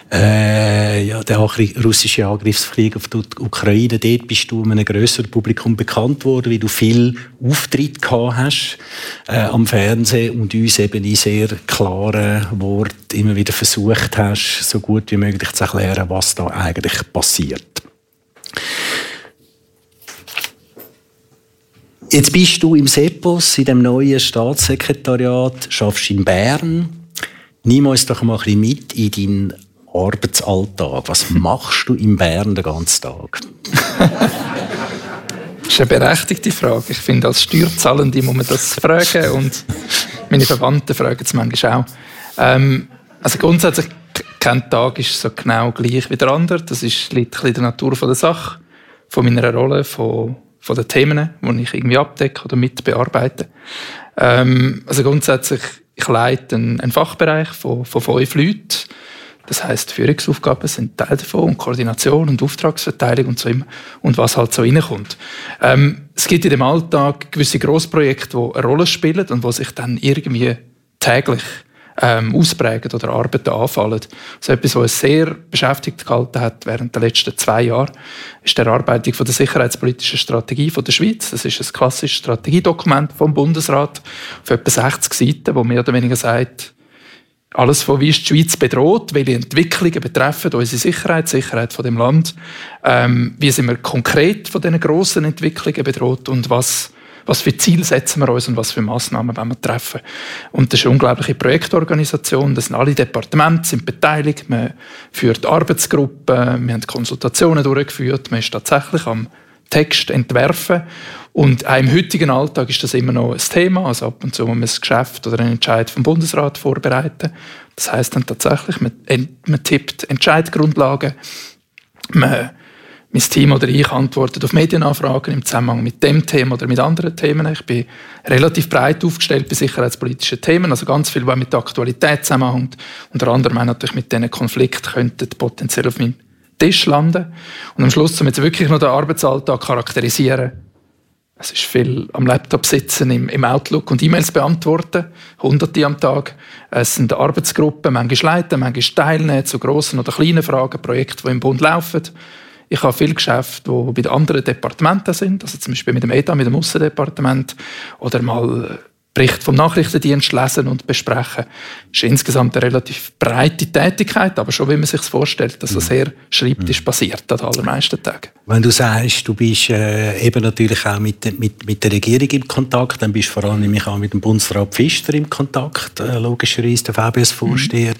der russische Angriffskrieg auf die Ukraine, dort bist du einem grösseren Publikum bekannt worden, weil du viel Auftritt gehabt hast am Fernsehen und uns eben in sehr klaren Worten immer wieder versucht hast, so gut wie möglich zu erklären, was da eigentlich passiert. Jetzt bist du im SEPOS, in dem neuen Staatssekretariat, schaffst in Bern. Nimm uns doch mal ein bisschen mit in deinen Arbeitsalltag. Was machst du in Bern den ganzen Tag? Das ist eine berechtigte Frage. Ich finde, als Steuerzahlende muss man das fragen und meine Verwandten fragen es manchmal auch. Also grundsätzlich, kein Tag ist so genau gleich wie der andere. Das liegt ein bisschen in der Natur der Sache, von meiner Rolle, von den Themen, die ich irgendwie abdecke oder mit bearbeite. Also grundsätzlich, ich leite einen Fachbereich von 5 Leuten. Das heisst, Führungsaufgaben sind Teil davon und Koordination und Auftragsverteilung und so immer. Und was halt so reinkommt. Es gibt in dem Alltag gewisse Grossprojekte, die eine Rolle spielen und die sich dann irgendwie täglich ausprägen oder Arbeiten anfallen. Also etwas, was uns sehr beschäftigt gehalten hat während der letzten 2 Jahre, ist die Erarbeitung von der sicherheitspolitischen Strategie von der Schweiz. Das ist ein klassisches Strategiedokument vom Bundesrat auf etwa 60 Seiten, wo mehr oder weniger sagt, alles von wie ist die Schweiz bedroht, welche Entwicklungen betreffen unsere Sicherheit, die Sicherheit von dem Land, wie sind wir konkret von diesen grossen Entwicklungen bedroht und was für Ziele setzen wir uns und was für Massnahmen wollen wir treffen. Und das ist eine unglaubliche Projektorganisation. Das sind alle Departemente sind beteiligt. Man führt Arbeitsgruppen, wir haben Konsultationen durchgeführt, man ist tatsächlich am Text entwerfen. Und auch im heutigen Alltag ist das immer noch ein Thema. Also ab und zu muss man ein Geschäft oder einen Entscheid vom Bundesrat vorbereiten. Das heisst dann tatsächlich, man tippt Entscheidungsgrundlagen, mein Team oder ich antwortet auf Medienanfragen im Zusammenhang mit dem Thema oder mit anderen Themen. Ich bin relativ breit aufgestellt bei sicherheitspolitischen Themen, also ganz viel, was mit der Aktualität zusammenhängt. Unter anderem auch natürlich mit diesen Konflikten könnten potenziell auf meinem Tisch landen. Und am Schluss, um jetzt wirklich noch den Arbeitsalltag charakterisieren, es ist viel am Laptop sitzen, im Outlook und E-Mails beantworten, Hunderte am Tag. Es sind Arbeitsgruppen, manchmal leiten, manchmal teilnehmen zu grossen oder kleinen Fragen, Projekte, die im Bund laufen. Ich habe viele Geschäfte, die bei den anderen Departementen sind, also zum Beispiel mit dem EDA, mit dem Aussendepartement, oder mal Bericht vom Nachrichtendienst lesen und besprechen. Das ist insgesamt eine relativ breite Tätigkeit, aber schon, wie man sich vorstellt, dass so sehr schreibtisch passiert an den allermeisten Tagen. Wenn du sagst, du bist eben natürlich auch mit der Regierung im Kontakt, dann bist du vor allem nämlich auch mit dem Bundesrat Pfister im Kontakt, logischerweise der VBS-Vorsteher.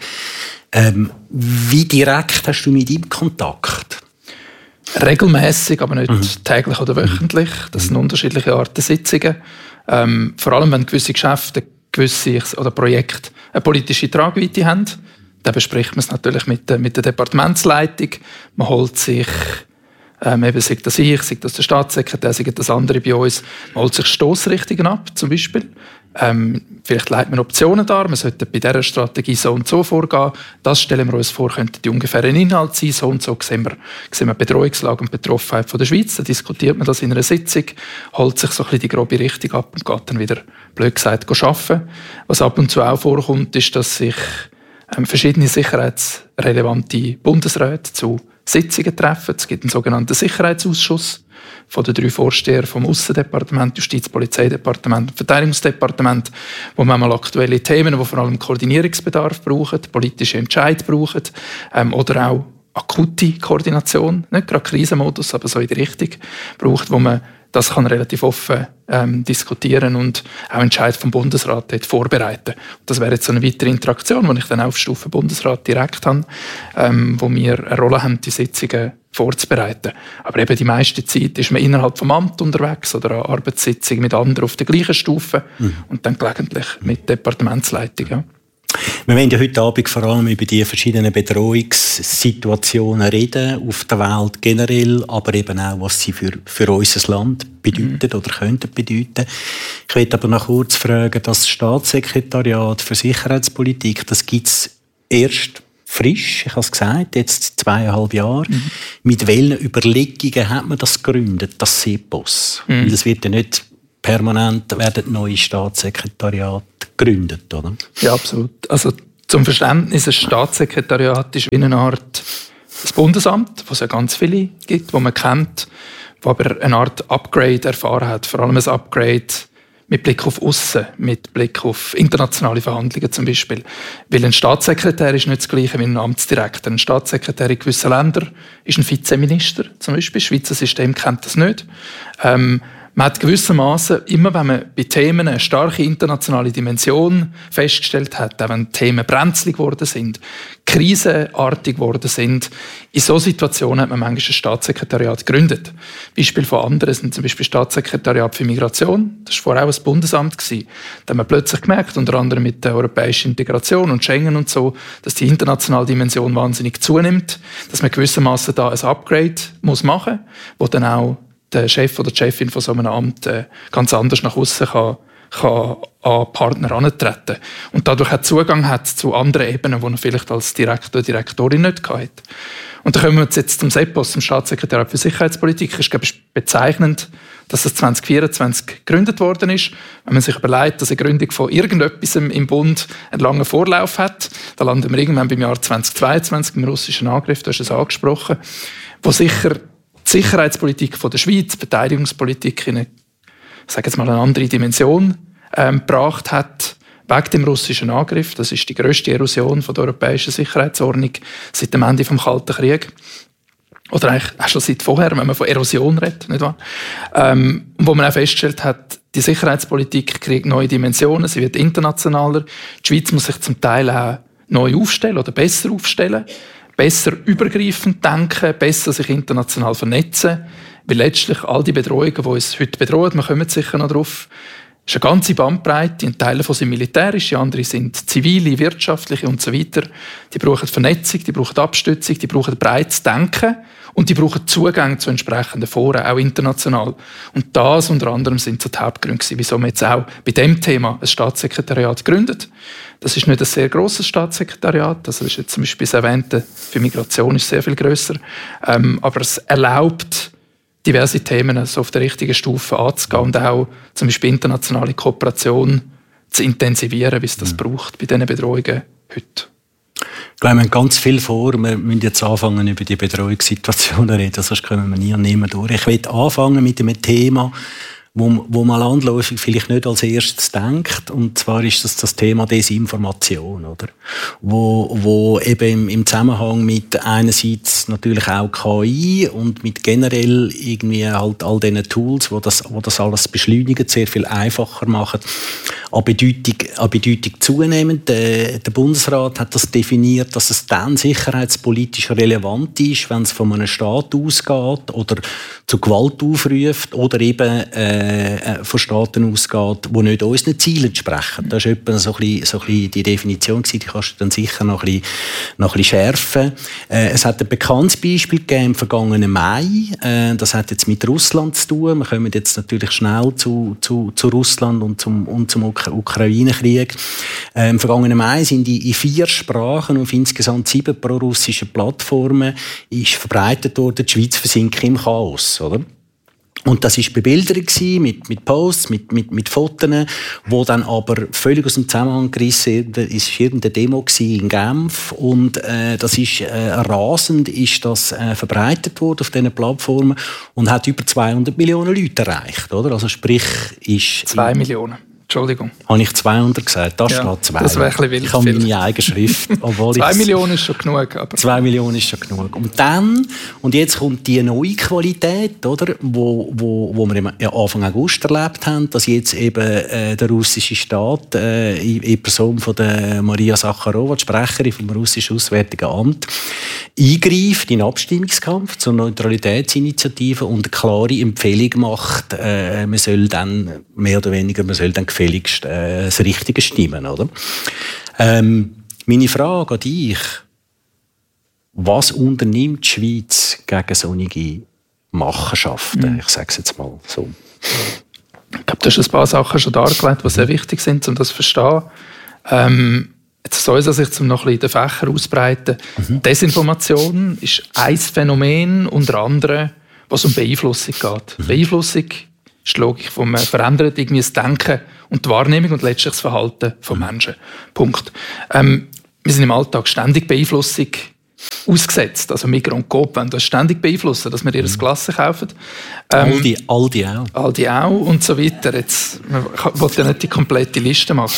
Wie direkt hast du mit ihm Kontakt? Regelmäßig, aber nicht täglich oder wöchentlich. Das sind unterschiedliche Arten Sitzungen. Vor allem, wenn gewisse Geschäfte oder Projekte eine politische Tragweite haben, dann bespricht man es natürlich mit der Departementsleitung. Man holt sich, eben sei das ich, sei das der Staatssekretär, sei das andere bei uns, man holt sich Stossrichtungen ab, zum Beispiel. Vielleicht leitet man Optionen dar, man sollte bei dieser Strategie so und so vorgehen. Das stellen wir uns vor, könnte die ungefähren Inhalt sein. So und so sehen wir die Bedrohungslage und Betroffenheit von der Schweiz. Dann diskutiert man das in einer Sitzung, holt sich so ein bisschen die grobe Richtung ab und geht dann wieder, blöd gesagt, arbeiten. Was ab und zu auch vorkommt, ist, dass sich verschiedene sicherheitsrelevante Bundesräte zu Sitzungen treffen. Es gibt einen sogenannten Sicherheitsausschuss von den 3 Vorstehern vom Aussendepartement, Justizpolizeidepartement und Verteidigungsdepartement, wo man mal aktuelle Themen, die vor allem Koordinierungsbedarf brauchen, politische Entscheid brauchen oder auch akute Koordination, nicht gerade Krisenmodus, aber so in die Richtung braucht, wo man das kann relativ offen diskutieren und auch Entscheid vom Bundesrat dort vorbereiten. Und das wäre jetzt so eine weitere Interaktion, die ich dann auf Stufe Bundesrat direkt habe, wo wir eine Rolle haben, die Sitzungen vorzubereiten. Aber eben die meiste Zeit ist man innerhalb vom Amt unterwegs oder an Arbeitssitzungen mit anderen auf der gleichen Stufe und dann gelegentlich mit Departementsleitung. Ja. Wir wollen ja heute Abend vor allem über die verschiedenen Bedrohungssituationen reden, auf der Welt generell, aber eben auch, was sie für unser Land bedeuten oder könnten bedeuten. Ich möchte aber noch kurz fragen, das Staatssekretariat für Sicherheitspolitik, das gibt es erst frisch, ich habe es gesagt, jetzt 2,5 Jahre. Mit welchen Überlegungen hat man das gegründet, das SEPOS? Weil das wird ja nicht permanent, werden neue Staatssekretariate gegründet, oder? Ja, absolut. Also Zum Verständnis, ein Staatssekretariat ist wie eine Art das Bundesamt, wo es ja ganz viele gibt, wo man kennt, wo aber eine Art Upgrade erfahren hat, vor allem ein Upgrade mit Blick auf Aussen, mit Blick auf internationale Verhandlungen zum Beispiel. Weil ein Staatssekretär ist nicht das Gleiche wie ein Amtsdirektor. Ein Staatssekretär in gewissen Ländern ist ein Vizeminister zum Beispiel. Das Schweizer System kennt das nicht. Man hat gewissermaßen, immer wenn man bei Themen eine starke internationale Dimension festgestellt hat, auch wenn Themen brenzlig geworden sind, krisenartig geworden sind, in solchen Situationen hat man manchmal ein Staatssekretariat gegründet. Beispiel von anderen sind zum Beispiel Staatssekretariat für Migration. Das war vorher auch ein Bundesamt. Da haben wir plötzlich gemerkt, unter anderem mit der europäischen Integration und Schengen und so, dass die internationale Dimension wahnsinnig zunimmt, dass man gewissermaßen da ein Upgrade machen muss, wo dann auch der Chef oder die Chefin von so einem Amt ganz anders nach außen kann an Partner herantreten. Und dadurch hat Zugang zu anderen Ebenen, die er vielleicht als Direktor oder Direktorin nicht hatte. Und da kommen wir jetzt zum SEPOS, zum Staatssekretariat für Sicherheitspolitik. Es ist, glaube ich, bezeichnend, dass das 2024 gegründet worden ist. Wenn man sich überlegt, dass eine Gründung von irgendetwas im Bund einen langen Vorlauf hat, dann landen wir irgendwann beim Jahr 2022, im russischen Angriff, du hast es angesprochen, wo sicher die Sicherheitspolitik von der Schweiz, die Verteidigungspolitik in eine andere Dimension gebracht hat, wegen dem russischen Angriff. Das ist die grösste Erosion von der europäischen Sicherheitsordnung seit dem Ende des Kalten Krieges. Oder eigentlich auch schon seit vorher, wenn man von Erosion redet, nicht wahr? Wo man auch festgestellt hat, die Sicherheitspolitik kriegt neue Dimensionen, sie wird internationaler. Die Schweiz muss sich zum Teil auch neu aufstellen oder besser aufstellen. Besser übergreifend denken, besser sich international vernetzen, weil letztlich all die Bedrohungen, die uns heute bedrohen, wir kommen sicher noch drauf, ist eine ganze Bandbreite, ein Teil davon sind militärische, andere sind zivile, wirtschaftliche und so weiter. Die brauchen Vernetzung, die brauchen Abstützung, die brauchen breites Denken und die brauchen Zugang zu entsprechenden Foren, auch international. Und das unter anderem sind so die Hauptgründe, wieso man jetzt auch bei diesem Thema ein Staatssekretariat gründet. Das ist nicht ein sehr grosses Staatssekretariat, also das ist jetzt zum Beispiel das Erwähnte für Migration ist sehr viel grösser, aber es erlaubt, diverse Themen so auf der richtigen Stufe anzugehen und auch zum Beispiel internationale Kooperation zu intensivieren, wie es das braucht bei diesen Bedrohungen heute. Ich glaube, wir haben ganz viel vor. Wir müssen jetzt anfangen, über die Bedrohungssituationen zu reden, sonst kommen wir nie und nimmer durch. Ich möchte anfangen mit einem Thema, wo man landläufig vielleicht nicht als erstes denkt. Und zwar ist das Thema Desinformation, oder? Wo eben im Zusammenhang mit einerseits natürlich auch KI und mit generell irgendwie halt all diesen Tools, wo das alles beschleunigen, sehr viel einfacher machen, an Bedeutung zunehmend. Der Bundesrat hat das definiert, dass es dann sicherheitspolitisch relevant ist, wenn es von einem Staat ausgeht oder zu Gewalt aufruft oder eben von Staaten ausgeht, die nicht unseren Zielen entsprechen. Das war etwa so ein bisschen die Definition, die kannst du dann sicher noch ein bisschen schärfen. Es hat ein bekanntes Beispiel gegeben im vergangenen Mai. Das hat jetzt mit Russland zu tun. Wir kommen jetzt natürlich schnell zu Russland und zum Ukraine-Krieg. Im vergangenen Mai sind in 4 Sprachen auf insgesamt 7 prorussischen Plattformen ist verbreitet worden, die Schweiz versinkt im Chaos, oder? Und das war Bebilderung mit Posts, mit Fotos, wo dann aber völlig aus dem Zusammenhang gerissen ist. Irgendeine Demo in Genf und das ist rasend ist das verbreitet worden auf diesen Plattformen und hat über 200 Millionen Leute erreicht, oder? Also sprich ist 2 Millionen. Entschuldigung. Habe ich 200 gesagt? Da steht 2. Das wäre ein bisschen wild. Ich habe meine eigene Schrift. 2 Millionen ist schon genug. Aber 2 Millionen ist schon genug. Und jetzt kommt die neue Qualität, oder, wo wir am Anfang August erlebt haben, dass jetzt eben der russische Staat in Person von der Maria Sacharowa, die Sprecherin vom russischen Auswärtigen Amt, eingreift in den Abstimmungskampf zur Neutralitätsinitiative und eine klare Empfehlung macht, man soll dann gefälligst das Richtige stimmen, oder? Meine Frage an dich: Was unternimmt die Schweiz gegen solche Machenschaften? Ich sage es jetzt mal so. Ich glaube, du hast ein paar Sachen schon dargelegt, die sehr wichtig sind, um das zu verstehen. Jetzt soll es sich noch ein bisschen den Fächer ausbreiten. Desinformation ist ein Phänomen, unter anderem, was um Beeinflussung geht. Beeinflussung ist die Logik, wo man verändert irgendwie das Denken und die Wahrnehmung und letztlich das Verhalten von Menschen. Punkt. wir sind im Alltag ständig Beeinflussung ausgesetzt. Also Migros und Coop wollen das ständig beeinflussen, dass wir ihr Glas kaufen. Aldi auch. Aldi auch und so weiter. Jetzt, man will ja nicht die komplette Liste machen.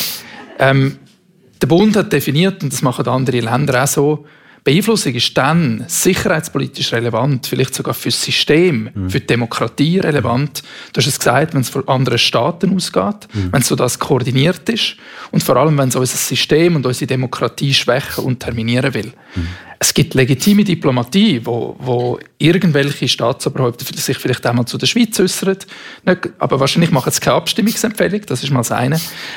Der Bund hat definiert, und das machen andere Länder auch so, Beeinflussung ist dann sicherheitspolitisch relevant, vielleicht sogar für das System, für die Demokratie relevant. Du hast es gesagt, wenn es von anderen Staaten ausgeht, wenn so das koordiniert ist und vor allem, wenn es unser System und unsere Demokratie schwächen und terminieren will. Es gibt legitime Diplomatie, wo irgendwelche Staatsoberhäupter sich vielleicht einmal zu der Schweiz äußern, aber wahrscheinlich machen sie keine Abstimmungsempfehlung, das ist mal das eine.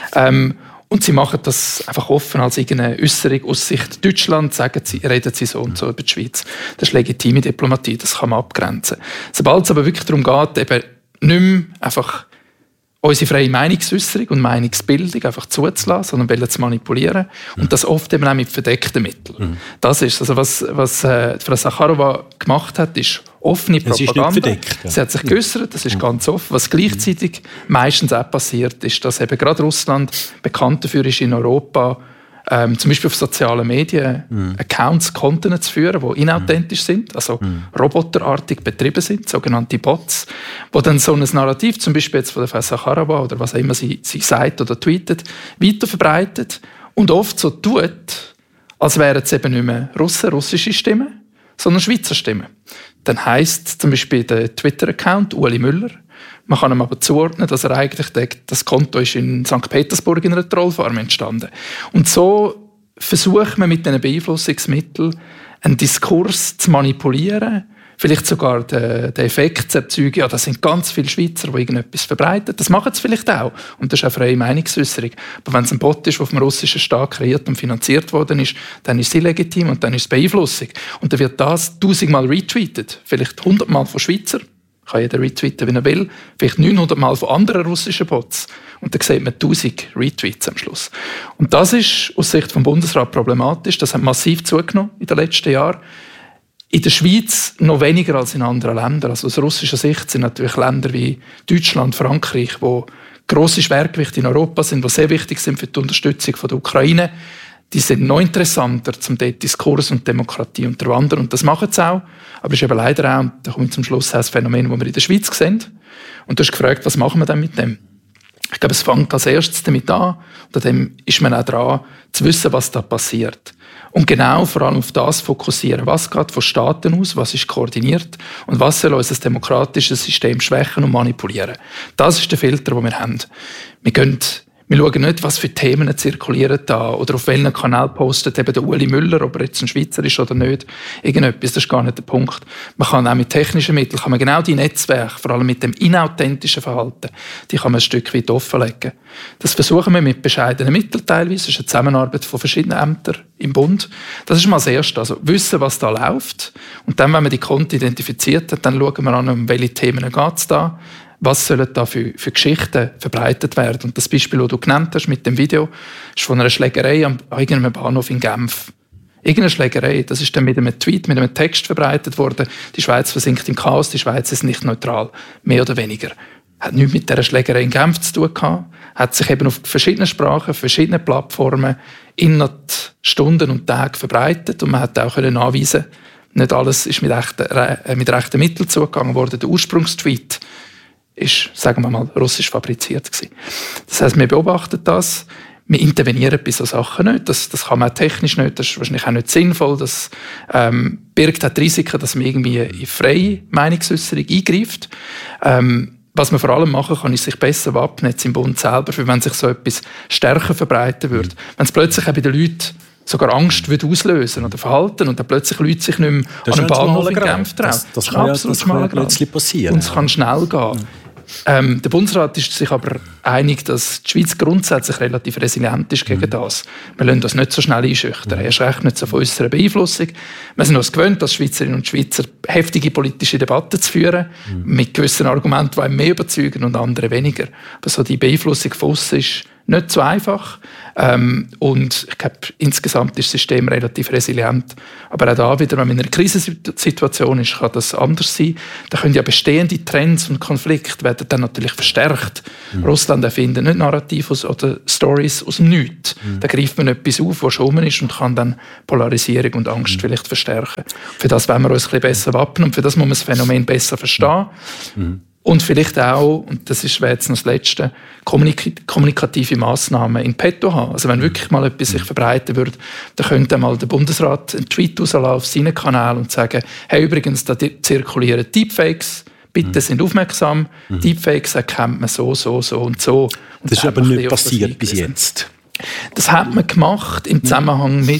Und sie machen das einfach offen als irgendeine Äußerung aus Sicht Deutschland, reden sie so und so über die Schweiz. Das ist legitime Diplomatie, das kann man abgrenzen. Sobald es aber wirklich darum geht, eben nicht mehr einfach unsere freie Meinungsäußerung und Meinungsbildung einfach zuzulassen, sondern zu manipulieren. Und das oft eben auch mit verdeckten Mitteln. Das ist, also was Frau Sacharowa gemacht hat, ist offene Propaganda. Ist nicht verdeckt, ja. Sie hat sich geäußert, das ist ganz offen. Was gleichzeitig meistens auch passiert, ist, dass eben gerade Russland bekannt dafür ist, in Europa zum Beispiel auf sozialen Medien Accounts, Konten zu führen, die inauthentisch sind, also roboterartig betrieben sind, sogenannte Bots, wo dann so ein Narrativ, zum Beispiel jetzt von der Frau Sacharowa oder was auch immer sie sagt oder tweetet, weiterverbreitet und oft so tut, als wären es eben nicht mehr russische Stimmen, sondern Schweizer Stimmen. Dann heisst zum Beispiel der Twitter-Account Ueli Müller. Man kann ihm aber zuordnen, dass er eigentlich das Konto ist in St. Petersburg in einer Trollfarm entstanden. Und so versucht man mit diesen Beeinflussungsmitteln einen Diskurs zu manipulieren, vielleicht sogar den Effekt zu erzeugen, ja, das sind ganz viele Schweizer, die irgendetwas verbreiten. Das machen sie vielleicht auch. Und das ist auch freie Meinungsäußerung. Aber wenn es ein Bot ist, der vom russischen Staat kreiert und finanziert worden ist, dann ist es illegitim und dann ist es Beeinflussung. Und dann wird das 1000-mal retweetet. Vielleicht 100-mal von Schweizer. Kann jeder retweeten, wie er will. Vielleicht 900-mal von anderen russischen Bots. Und dann sieht man 1000 Retweets am Schluss. Und das ist aus Sicht vom Bundesrat problematisch. Das hat massiv zugenommen in den letzten Jahren. In der Schweiz noch weniger als in anderen Ländern. Also aus russischer Sicht sind natürlich Länder wie Deutschland, Frankreich, wo grosse Schwergewichte in Europa sind, die sehr wichtig sind für die Unterstützung der Ukraine. Die sind noch interessanter, zum dort Diskurs und Demokratie unterwandern. Und das machen sie auch. Aber es ist eben leider auch, und da komme ich zum Schluss, ein Phänomen, das wir in der Schweiz sehen. Und du hast gefragt, was machen wir denn mit dem? Ich glaube, es fängt als erstes damit an. Und an dem ist man auch dran, zu wissen, was da passiert. Und genau vor allem auf das fokussieren. Was geht von Staaten aus? Was ist koordiniert? Und was soll unser demokratisches System schwächen und manipulieren? Das ist der Filter, den wir haben. Wir schauen nicht, was für Themen zirkulieren da oder auf welchen Kanal postet eben der Ueli Müller, ob er jetzt ein Schweizer ist oder nicht. Irgendetwas, das ist gar nicht der Punkt. Man kann auch mit technischen Mitteln, kann man genau die Netzwerke, vor allem mit dem inauthentischen Verhalten, die kann man ein Stück weit offenlegen. Das versuchen wir mit bescheidenen Mitteln teilweise. Das ist eine Zusammenarbeit von verschiedenen Ämtern im Bund. Das ist mal das Erste. Also wissen, was da läuft. Und dann, wenn man die Konten identifiziert hat, dann schauen wir an, um welche Themen geht es da. Was sollen da für Geschichten verbreitet werden? Und das Beispiel, das du genannt hast mit dem Video, ist von einer Schlägerei an irgendeinem Bahnhof in Genf. Irgendeine Schlägerei, das ist dann mit einem Tweet, mit einem Text verbreitet worden. Die Schweiz versinkt im Chaos, die Schweiz ist nicht neutral, mehr oder weniger. Hat nichts mit dieser Schlägerei in Genf zu tun gehabt. Hat sich eben auf verschiedenen Sprachen, verschiedenen Plattformen innerhalb Stunden und Tagen verbreitet. Und man hat auch nachweisen, nicht alles ist mit rechten Mitteln zugegangen worden. Der Ursprungstweet ist, sagen wir mal, russisch fabriziert gewesen. Das heisst, wir beobachten das, wir intervenieren bei solchen Sachen nicht, das kann man auch technisch nicht, das ist wahrscheinlich auch nicht sinnvoll, das birgt auch die Risiken, dass man irgendwie in freie Meinungsäußerung eingreift. Was man vor allem machen kann, ist sich besser wappnen jetzt im Bund selber, für wenn sich so etwas stärker verbreiten würde. Wenn es plötzlich auch bei den Leuten sogar Angst würde auslösen oder verhalten und dann plötzlich Leute sich nicht mehr an einem Bahnhof in Genf trauen. Das kann ja plötzlich passieren. Und es kann schnell gehen. Der Bundesrat ist sich aber einig, dass die Schweiz grundsätzlich relativ resilient ist gegen das. Wir lassen das nicht so schnell einschüchtern. Erst recht nicht so von unserer Beeinflussung. Wir sind uns gewöhnt, als Schweizerinnen und Schweizer heftige politische Debatten zu führen, mit gewissen Argumenten, die einen mehr überzeugen und andere weniger. Aber so die Beeinflussung von aussen ist nicht so einfach. Und ich glaube, insgesamt ist das System relativ resilient. Aber auch da wieder, wenn man in einer Krisensituation ist, kann das anders sein. Da können ja bestehende Trends und Konflikte werden dann natürlich verstärkt. Russland erfindet nicht Narrative oder Stories aus dem Nichts. Da greift man etwas auf, was schon ist und kann dann Polarisierung und Angst vielleicht verstärken. Für das wollen wir uns ein bisschen besser wappnen und für das muss man das Phänomen besser verstehen. Und vielleicht auch, und das wäre jetzt noch das Letzte, kommunikative Massnahmen in petto haben. Also wenn wirklich mal etwas sich verbreiten würde, dann könnte mal der Bundesrat einen Tweet rauslassen auf seinen Kanal und sagen, hey, übrigens, da zirkulieren Deepfakes, bitte sind aufmerksam, Deepfakes erkennt man so und so. Und das ist aber nicht passiert bis jetzt. Das hat man gemacht im Zusammenhang mit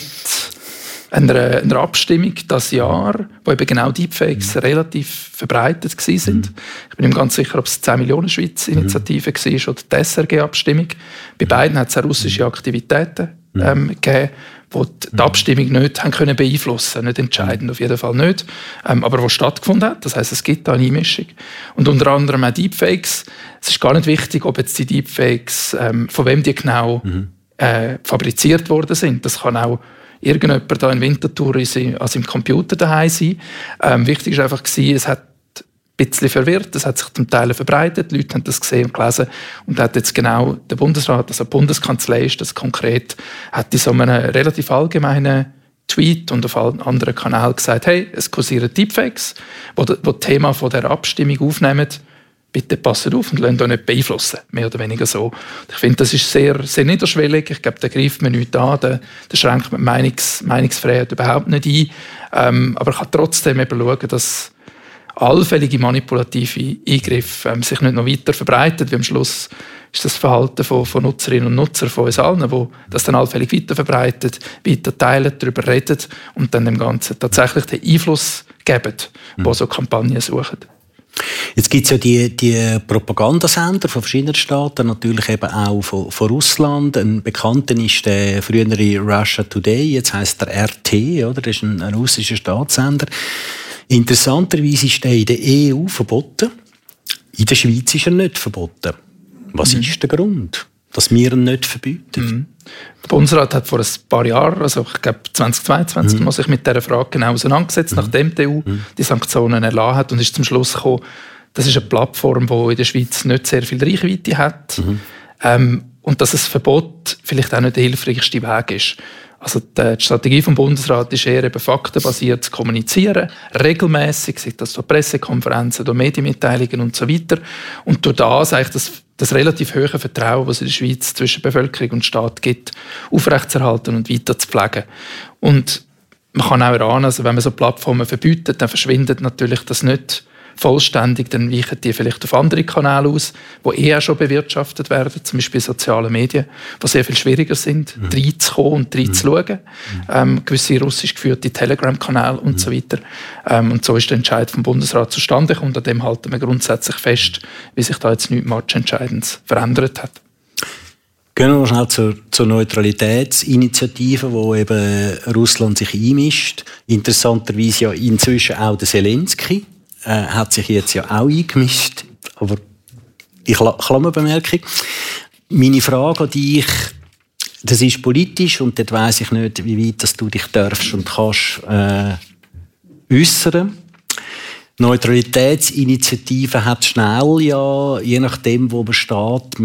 einer Abstimmung das Jahr, wo eben genau Deepfakes relativ verbreitet waren. Ich bin mir ganz sicher, ob es die 10 Millionen Schweiz-Initiative war oder die SRG-Abstimmung. Bei beiden hat es auch russische Aktivitäten gegeben, die die Abstimmung nicht haben können beeinflussen, nicht entscheidend, auf jeden Fall nicht, aber wo stattgefunden hat. Das heisst, es gibt da eine Einmischung. Und unter anderem auch Deepfakes. Es ist gar nicht wichtig, ob jetzt die Deepfakes, von wem die genau fabriziert worden sind. Das kann auch irgendjemand da in Winterthur an seinem Computer daheim sein. Wichtig war einfach, es hat ein bisschen verwirrt, es hat sich zum Teil verbreitet, die Leute haben das gesehen und gelesen und hat jetzt genau der Bundesrat, also die Bundeskanzlei ist das konkret, hat in so einem relativ allgemeinen Tweet und auf allen anderen Kanälen gesagt, hey, es kursieren Deepfakes, die das Thema von der Abstimmung aufnehmen, bitte passt auf und lasst euch nicht beeinflussen, mehr oder weniger so. Ich finde, das ist sehr, sehr niederschwellig. Ich glaube, da greift man nichts an, da schränkt man Meinungsfreiheit überhaupt nicht ein. Aber ich kann trotzdem eben schauen, dass allfällige manipulative Eingriffe sich nicht noch weiter verbreiten, wie am Schluss ist das Verhalten von Nutzerinnen und Nutzern von uns allen, die das dann allfällig weiter verbreitet, weiter teilen, darüber reden und dann dem Ganzen tatsächlich den Einfluss geben, die so Kampagnen suchen. Jetzt gibt es ja die Propagandasender von verschiedenen Staaten, natürlich eben auch von Russland. Ein bekannter ist der frühere Russia Today, jetzt heisst der RT, oder? Das ist ein russischer Staatssender. Interessanterweise ist der in der EU verboten. In der Schweiz ist er nicht verboten. Was ist der Grund, dass wir ihn nicht verbieten? Der Bundesrat hat vor ein paar Jahren, also ich glaube 2022, muss sich mit dieser Frage genau auseinandergesetzt, nachdem die EU die Sanktionen erlassen hat und ist zum Schluss gekommen, das ist eine Plattform, die in der Schweiz nicht sehr viel Reichweite hat und dass ein Verbot vielleicht auch nicht der hilfreichste Weg ist. Also die Strategie vom Bundesrat ist eher eben faktenbasiert zu kommunizieren, regelmäßig, sei das durch Pressekonferenzen, durch Medienmitteilungen und so weiter. Und durch das eigentlich das relativ hohe Vertrauen, das es in der Schweiz zwischen Bevölkerung und Staat gibt, aufrechtzuerhalten und weiter zu pflegen. Und man kann auch erahnen, also wenn man so Plattformen verbietet, dann verschwindet natürlich das nicht vollständig, dann weichen die vielleicht auf andere Kanäle aus, die auch schon bewirtschaftet werden, zum Beispiel soziale Medien, die sehr viel schwieriger sind, reinzukommen und reinzuschauen. Gewisse russisch geführte Telegram-Kanäle und so weiter. Und so ist der Entscheid vom Bundesrat zustande gekommen und an dem halten wir grundsätzlich fest, wie sich da jetzt nichts Matchentscheidends verändert hat. Gehen wir schnell zur Neutralitätsinitiative, wo eben Russland sich einmischt. Interessanterweise ja inzwischen auch der Zelensky hat sich jetzt ja auch eingemischt, aber die Klammerbemerkung. Meine Frage an dich, das ist politisch und dort weiss ich nicht, wie weit dass du dich darfst und kannst äußern. Neutralitätsinitiative hat schnell ja, je nachdem, wo man steht,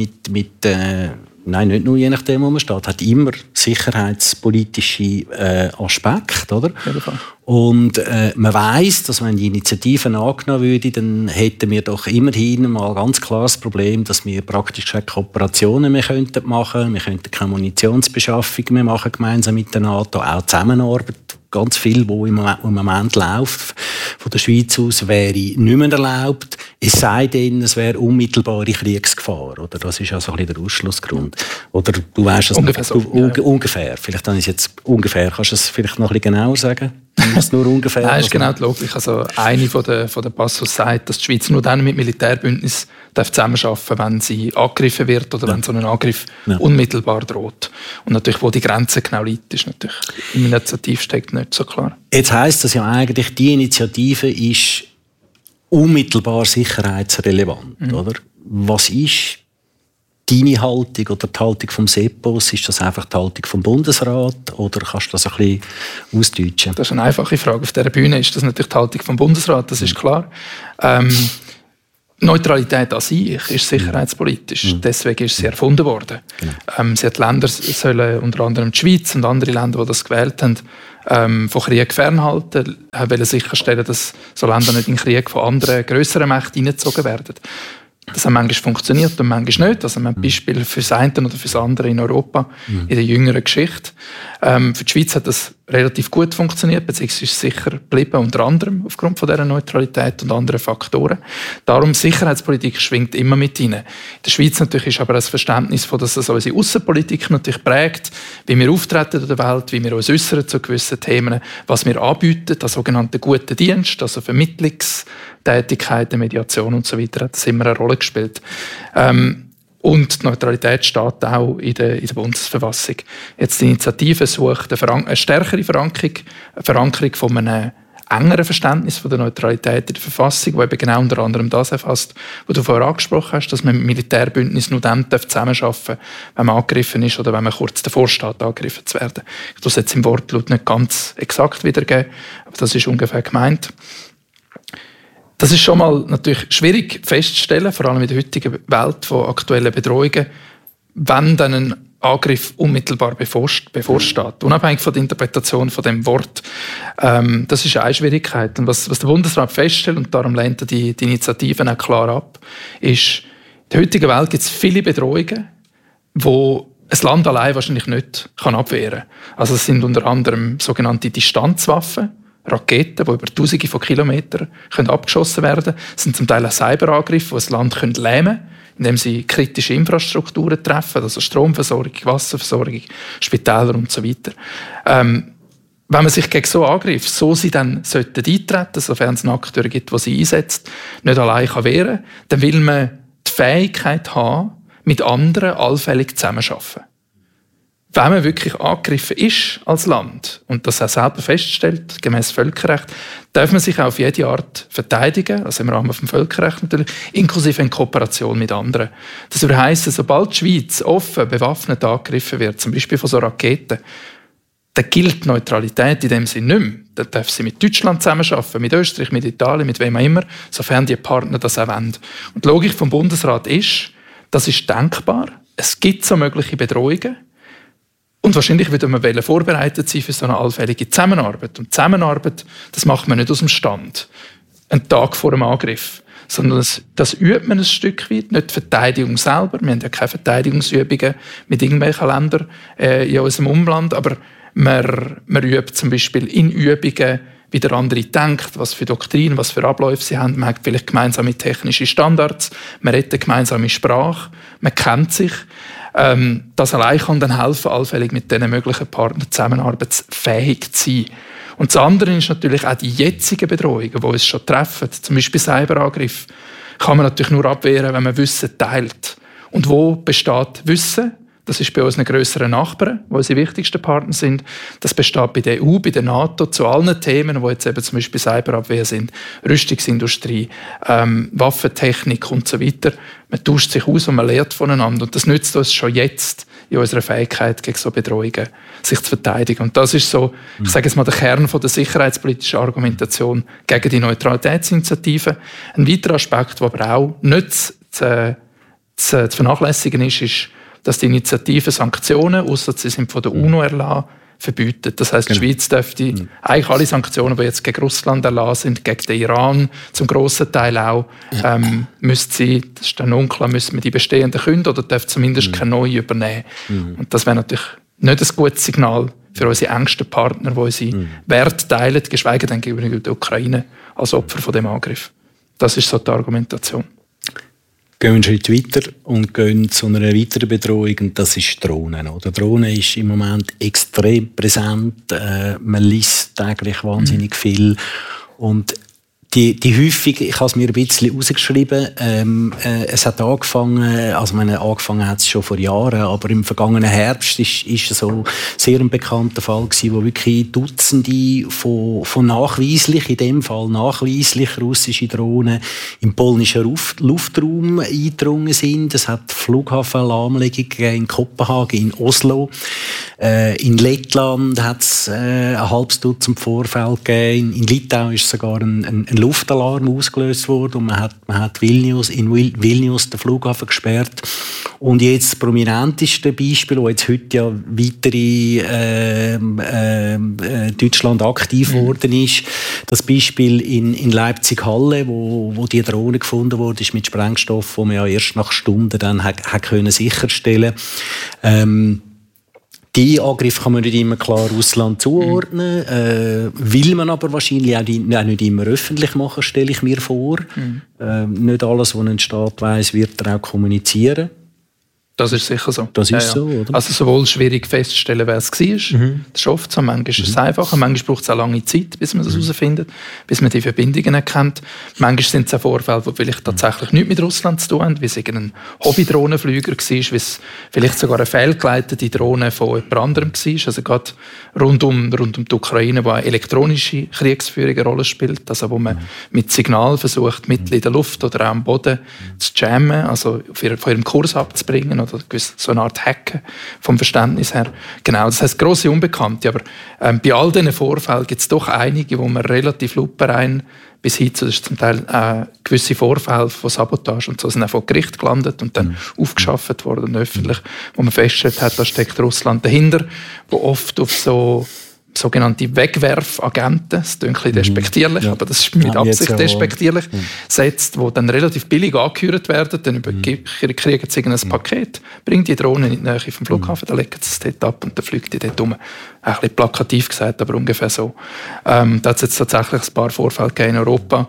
nein, nicht nur je nachdem, wo man steht, hat immer sicherheitspolitische Aspekte, oder? Ja, und man weiss, dass wenn die Initiative angenommen würde, dann hätten wir doch immerhin mal ganz klar das Problem, dass wir praktisch keine Kooperationen mehr machen könnten. Wir könnten keine Munitionsbeschaffung mehr machen gemeinsam mit der NATO, auch Zusammenarbeit. Ganz viel, was im Moment läuft, von der Schweiz aus, wäre nicht mehr erlaubt. Es sei denn, es wäre unmittelbare Kriegsgefahr. Oder? Das ist ja so ein bisschen der Ausschlussgrund. Oder du weißt es ungefähr. Ungefähr. Vielleicht habe ich es jetzt ungefähr. Kannst du es vielleicht noch ein bisschen genauer sagen? Ist nur ungefähr? Nein, ist genau die Logik. Also eine von der Passus sagt, dass die Schweiz nur dann mit Militärbündnis zusammenarbeiten darf, wenn sie angegriffen wird oder wenn so ein Angriff unmittelbar droht. Und natürlich, wo die Grenze genau liegt, ist natürlich im Initiativstext nicht so klar. Jetzt heisst das ja eigentlich, die Initiative ist unmittelbar sicherheitsrelevant, oder? Was ist deine Haltung oder die Haltung vom Sepos? Ist das einfach die Haltung vom Bundesrat oder kannst du das ein bisschen ausdeutschen? Das ist eine einfache Frage. Auf dieser Bühne ist das natürlich die Haltung vom Bundesrat, das ist klar. Neutralität an sich ist sicherheitspolitisch. Deswegen ist sie erfunden worden. Genau. Sie hat Länder, sollen unter anderem die Schweiz und andere Länder, die das gewählt haben, von Krieg fernhalten, wollen sicherstellen, dass so Länder nicht in den Krieg von anderen, grösseren Mächten hineingezogen werden. Das hat manchmal funktioniert und manchmal nicht. Also wir haben Beispiele für das eine oder für das andere in Europa in der jüngeren Geschichte. Für die Schweiz hat das relativ gut funktioniert, beziehungsweise ist sicher geblieben, unter anderem aufgrund von dieser Neutralität und anderen Faktoren. Darum, Sicherheitspolitik schwingt immer mit rein. In der Schweiz natürlich ist aber das Verständnis, dass das unsere Außenpolitik natürlich prägt, wie wir auftreten in der Welt, wie wir uns äußern zu gewissen Themen, was wir anbieten, der sogenannte gute Dienst, also Vermittlungstätigkeiten, Mediation und so weiter, hat das immer eine Rolle gespielt. Und die Neutralität steht auch in der Bundesverfassung. Jetzt die Initiative sucht eine stärkere Verankerung von einem engeren Verständnis von der Neutralität in der Verfassung, wo eben genau unter anderem das erfasst, was du vorher angesprochen hast, dass man mit Militärbündnissen nur dann zusammenarbeiten darf, wenn man angegriffen ist oder wenn man kurz davor steht, angegriffen zu werden. Ich tue es jetzt im Wortlaut nicht ganz exakt wiedergeben, aber das ist ungefähr gemeint. Das ist schon mal natürlich schwierig festzustellen, vor allem in der heutigen Welt von aktuellen Bedrohungen, wenn dann ein Angriff unmittelbar bevorsteht. Unabhängig von der Interpretation von dem Wort. Das ist eine Schwierigkeit. Und was der Bundesrat feststellt, und darum lehnt er die Initiativen auch klar ab, ist, in der heutigen Welt gibt es viele Bedrohungen, die ein Land allein wahrscheinlich nicht abwehren kann. Also es sind unter anderem sogenannte Distanzwaffen, Raketen, die über Tausende von Kilometern abgeschossen werden können. Es sind zum Teil auch Cyberangriffe, die ein Land lähmen können, indem sie kritische Infrastrukturen treffen, also Stromversorgung, Wasserversorgung, Spitäler und so weiter. Wenn man sich gegen so Angriffe, so sie dann eintreten sollten, sofern es einen Akteur gibt, der sie einsetzt, nicht allein wehren kann, dann will man die Fähigkeit haben, mit anderen allfällig zusammenzuarbeiten. Wenn man wirklich angegriffen ist als Land und das auch selber feststellt, gemäß Völkerrecht, darf man sich auch auf jede Art verteidigen, also im Rahmen des Völkerrechts natürlich, inklusive in Kooperation mit anderen. Das würde heissen, sobald die Schweiz offen bewaffnet angegriffen wird, zum Beispiel von so Raketen, dann gilt Neutralität in dem Sinne nicht mehr. Dann darf sie mit Deutschland zusammenarbeiten, mit Österreich, mit Italien, mit wem auch immer, sofern die Partner das auch wollen. Und die Logik vom Bundesrat ist, das ist denkbar, es gibt so mögliche Bedrohungen, und wahrscheinlich würde man vorbereitet sein für so eine allfällige Zusammenarbeit. Und Zusammenarbeit, das macht man nicht aus dem Stand, einen Tag vor dem Angriff, sondern das übt man ein Stück weit, nicht die Verteidigung selber. Wir haben ja keine Verteidigungsübungen mit irgendwelchen Ländern in unserem Umland, aber man übt zum Beispiel in Übungen, wie der andere denkt, was für Doktrinen, was für Abläufe sie haben. Man hat vielleicht gemeinsame technische Standards, man redet eine gemeinsame Sprache, man kennt sich. Das allein kann dann helfen, allfällig mit diesen möglichen Partnern zusammenarbeitsfähig zu sein. Und das andere ist natürlich auch die jetzigen Bedrohungen, die uns schon treffen. Zum Beispiel Cyberangriff kann man natürlich nur abwehren, wenn man Wissen teilt. Und wo besteht Wissen? Das ist bei unseren grösseren Nachbarn, die unsere wichtigsten Partner sind. Das besteht bei der EU, bei der NATO, zu allen Themen, die jetzt eben zum Beispiel Cyberabwehr sind, Rüstungsindustrie, Waffentechnik und so weiter. Man tauscht sich aus und man lernt voneinander. Und das nützt uns schon jetzt in unserer Fähigkeit, gegen so Bedrohungen sich zu verteidigen. Und das ist so, ich sage jetzt mal, der Kern von der sicherheitspolitischen Argumentation gegen die Neutralitätsinitiative. Ein weiterer Aspekt, der aber auch nicht zu vernachlässigen ist, dass die Initiative Sanktionen, ausser sie sind von der UNO erlassen, verbietet. Das heisst, die Schweiz dürfte eigentlich alle Sanktionen, die jetzt gegen Russland erlassen sind, gegen den Iran zum grossen Teil auch, müsste sie, das ist dann unklar, müsste man die bestehenden künden oder darf zumindest keine neue übernehmen. Und das wäre natürlich nicht ein gutes Signal für unsere engsten Partner, die unsere Werte teilen, geschweige denn gegenüber der Ukraine als Opfer von dem Angriff. Das ist so die Argumentation. Gehen wir einen Schritt weiter und gehen zu einer weiteren Bedrohung, und das ist Drohnen. Oder Drohnen ist im Moment extrem präsent. Man liest täglich wahnsinnig viel. Und Die häufig, ich habe es mir ein bisschen rausgeschrieben, es hat angefangen, angefangen hat es schon vor Jahren, aber im vergangenen Herbst ist so sehr ein bekannter Fall gewesen, wo wirklich Dutzende von nachweislich, in dem Fall nachweislich russische Drohnen im polnischen Luftraum eingedrungen sind. Es hat Flughafenlahmlegungen in Kopenhagen, in Oslo. In Lettland hat es ein halbes Dutzend Vorfälle gegeben. In Litauen ist sogar ein Luftalarm ausgelöst worden und man hat Vilnius den Flughafen gesperrt. Und jetzt das prominenteste Beispiel, wo jetzt heute ja weitere Deutschland aktiv worden ist, das Beispiel in Leipzig-Halle, wo die Drohne gefunden wurde, ist mit Sprengstoff, wo man ja erst nach Stunden dann hat können sicherstellen. Die Angriff kann man nicht immer klar Russland zuordnen, will man aber wahrscheinlich auch nicht immer öffentlich machen, stelle ich mir vor. Nicht alles, was ein Staat weiss, wird er auch kommunizieren. Das ist sicher so. Das ist so, oder? Also sowohl schwierig festzustellen, wer es war. Das ist oft so. Manchmal ist es einfacher, manchmal braucht es auch lange Zeit, bis man das herausfindet, bis man die Verbindungen erkennt. Manchmal sind es auch Vorfälle, die vielleicht tatsächlich nichts mit Russland zu tun haben, wie es ein Hobby-Drohnenflüger war, wie es vielleicht sogar eine fehlgeleitete Drohne von jemand anderem war. Also gerade rund um die Ukraine, wo eine elektronische Kriegsführung eine Rolle spielt, also wo man mit Signal versucht, mitten in der Luft oder auch am Boden zu jammen, also von ihrem Kurs abzubringen, oder so eine Art Hacken vom Verständnis her. Genau, das heisst grosse Unbekannte. Aber bei all diesen Vorfällen gibt es doch einige, wo man relativ lupenrein bis hin zu zum Teil gewisse Vorfälle von Sabotage und so sind auch vor Gericht gelandet und dann aufgeschafft worden öffentlich, wo man festgestellt hat, da steckt Russland dahinter, wo oft auf so sogenannte Wegwerfagenten, das klingt ein bisschen despektierlich, aber das ist mit Absicht despektierlich, setzt, die dann relativ billig angehört werden, dann kriegen sie ein Paket, bringen die Drohne in die Nähe vom Flughafen, dann legen sie es dort ab und dann fliegt die dort rum. Ein bisschen plakativ gesagt, aber ungefähr so. Da hat es jetzt tatsächlich ein paar Vorfälle gegeben in Europa,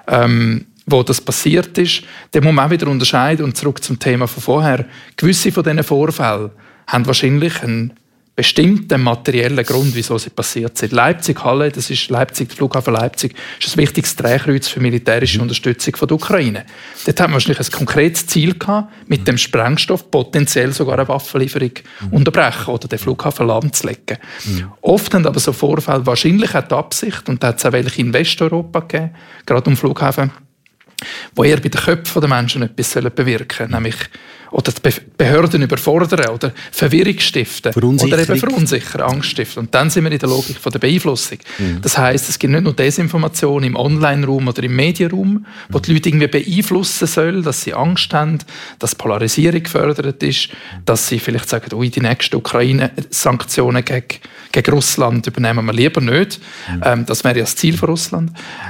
wo das passiert ist. Den muss man auch wieder unterscheiden und zurück zum Thema von vorher. Gewisse von diesen Vorfällen haben wahrscheinlich einen bestimmten materiellen Grund, wieso sie passiert sind. Leipzig-Halle, das ist der Flughafen Leipzig, ist ein wichtiges Drehkreuz für militärische Unterstützung von der Ukraine. Dort haben wir wahrscheinlich ein konkretes Ziel gehabt, mit dem Sprengstoff potenziell sogar eine Waffenlieferung unterbrechen oder den Flughafen lahmzulegen. Oft haben aber so Vorfälle wahrscheinlich auch die Absicht, und da hat es auch welche in Westeuropa gegeben, gerade um Flughafen, wo eher bei den Köpfen der Menschen etwas bewirken sollen, nämlich oder die Behörden überfordern oder Verwirrung stiften oder eben verunsichern, Angst stiften. Und dann sind wir in der Logik von der Beeinflussung. Das heisst, es gibt nicht nur Desinformation im Online-Raum oder im Medienraum, wo die Leute irgendwie beeinflussen soll, dass sie Angst haben, dass Polarisierung gefördert ist, dass sie vielleicht sagen, oh, die nächsten Ukraine-Sanktionen gegen Russland übernehmen wir lieber nicht. Das wäre ja das Ziel von Russland.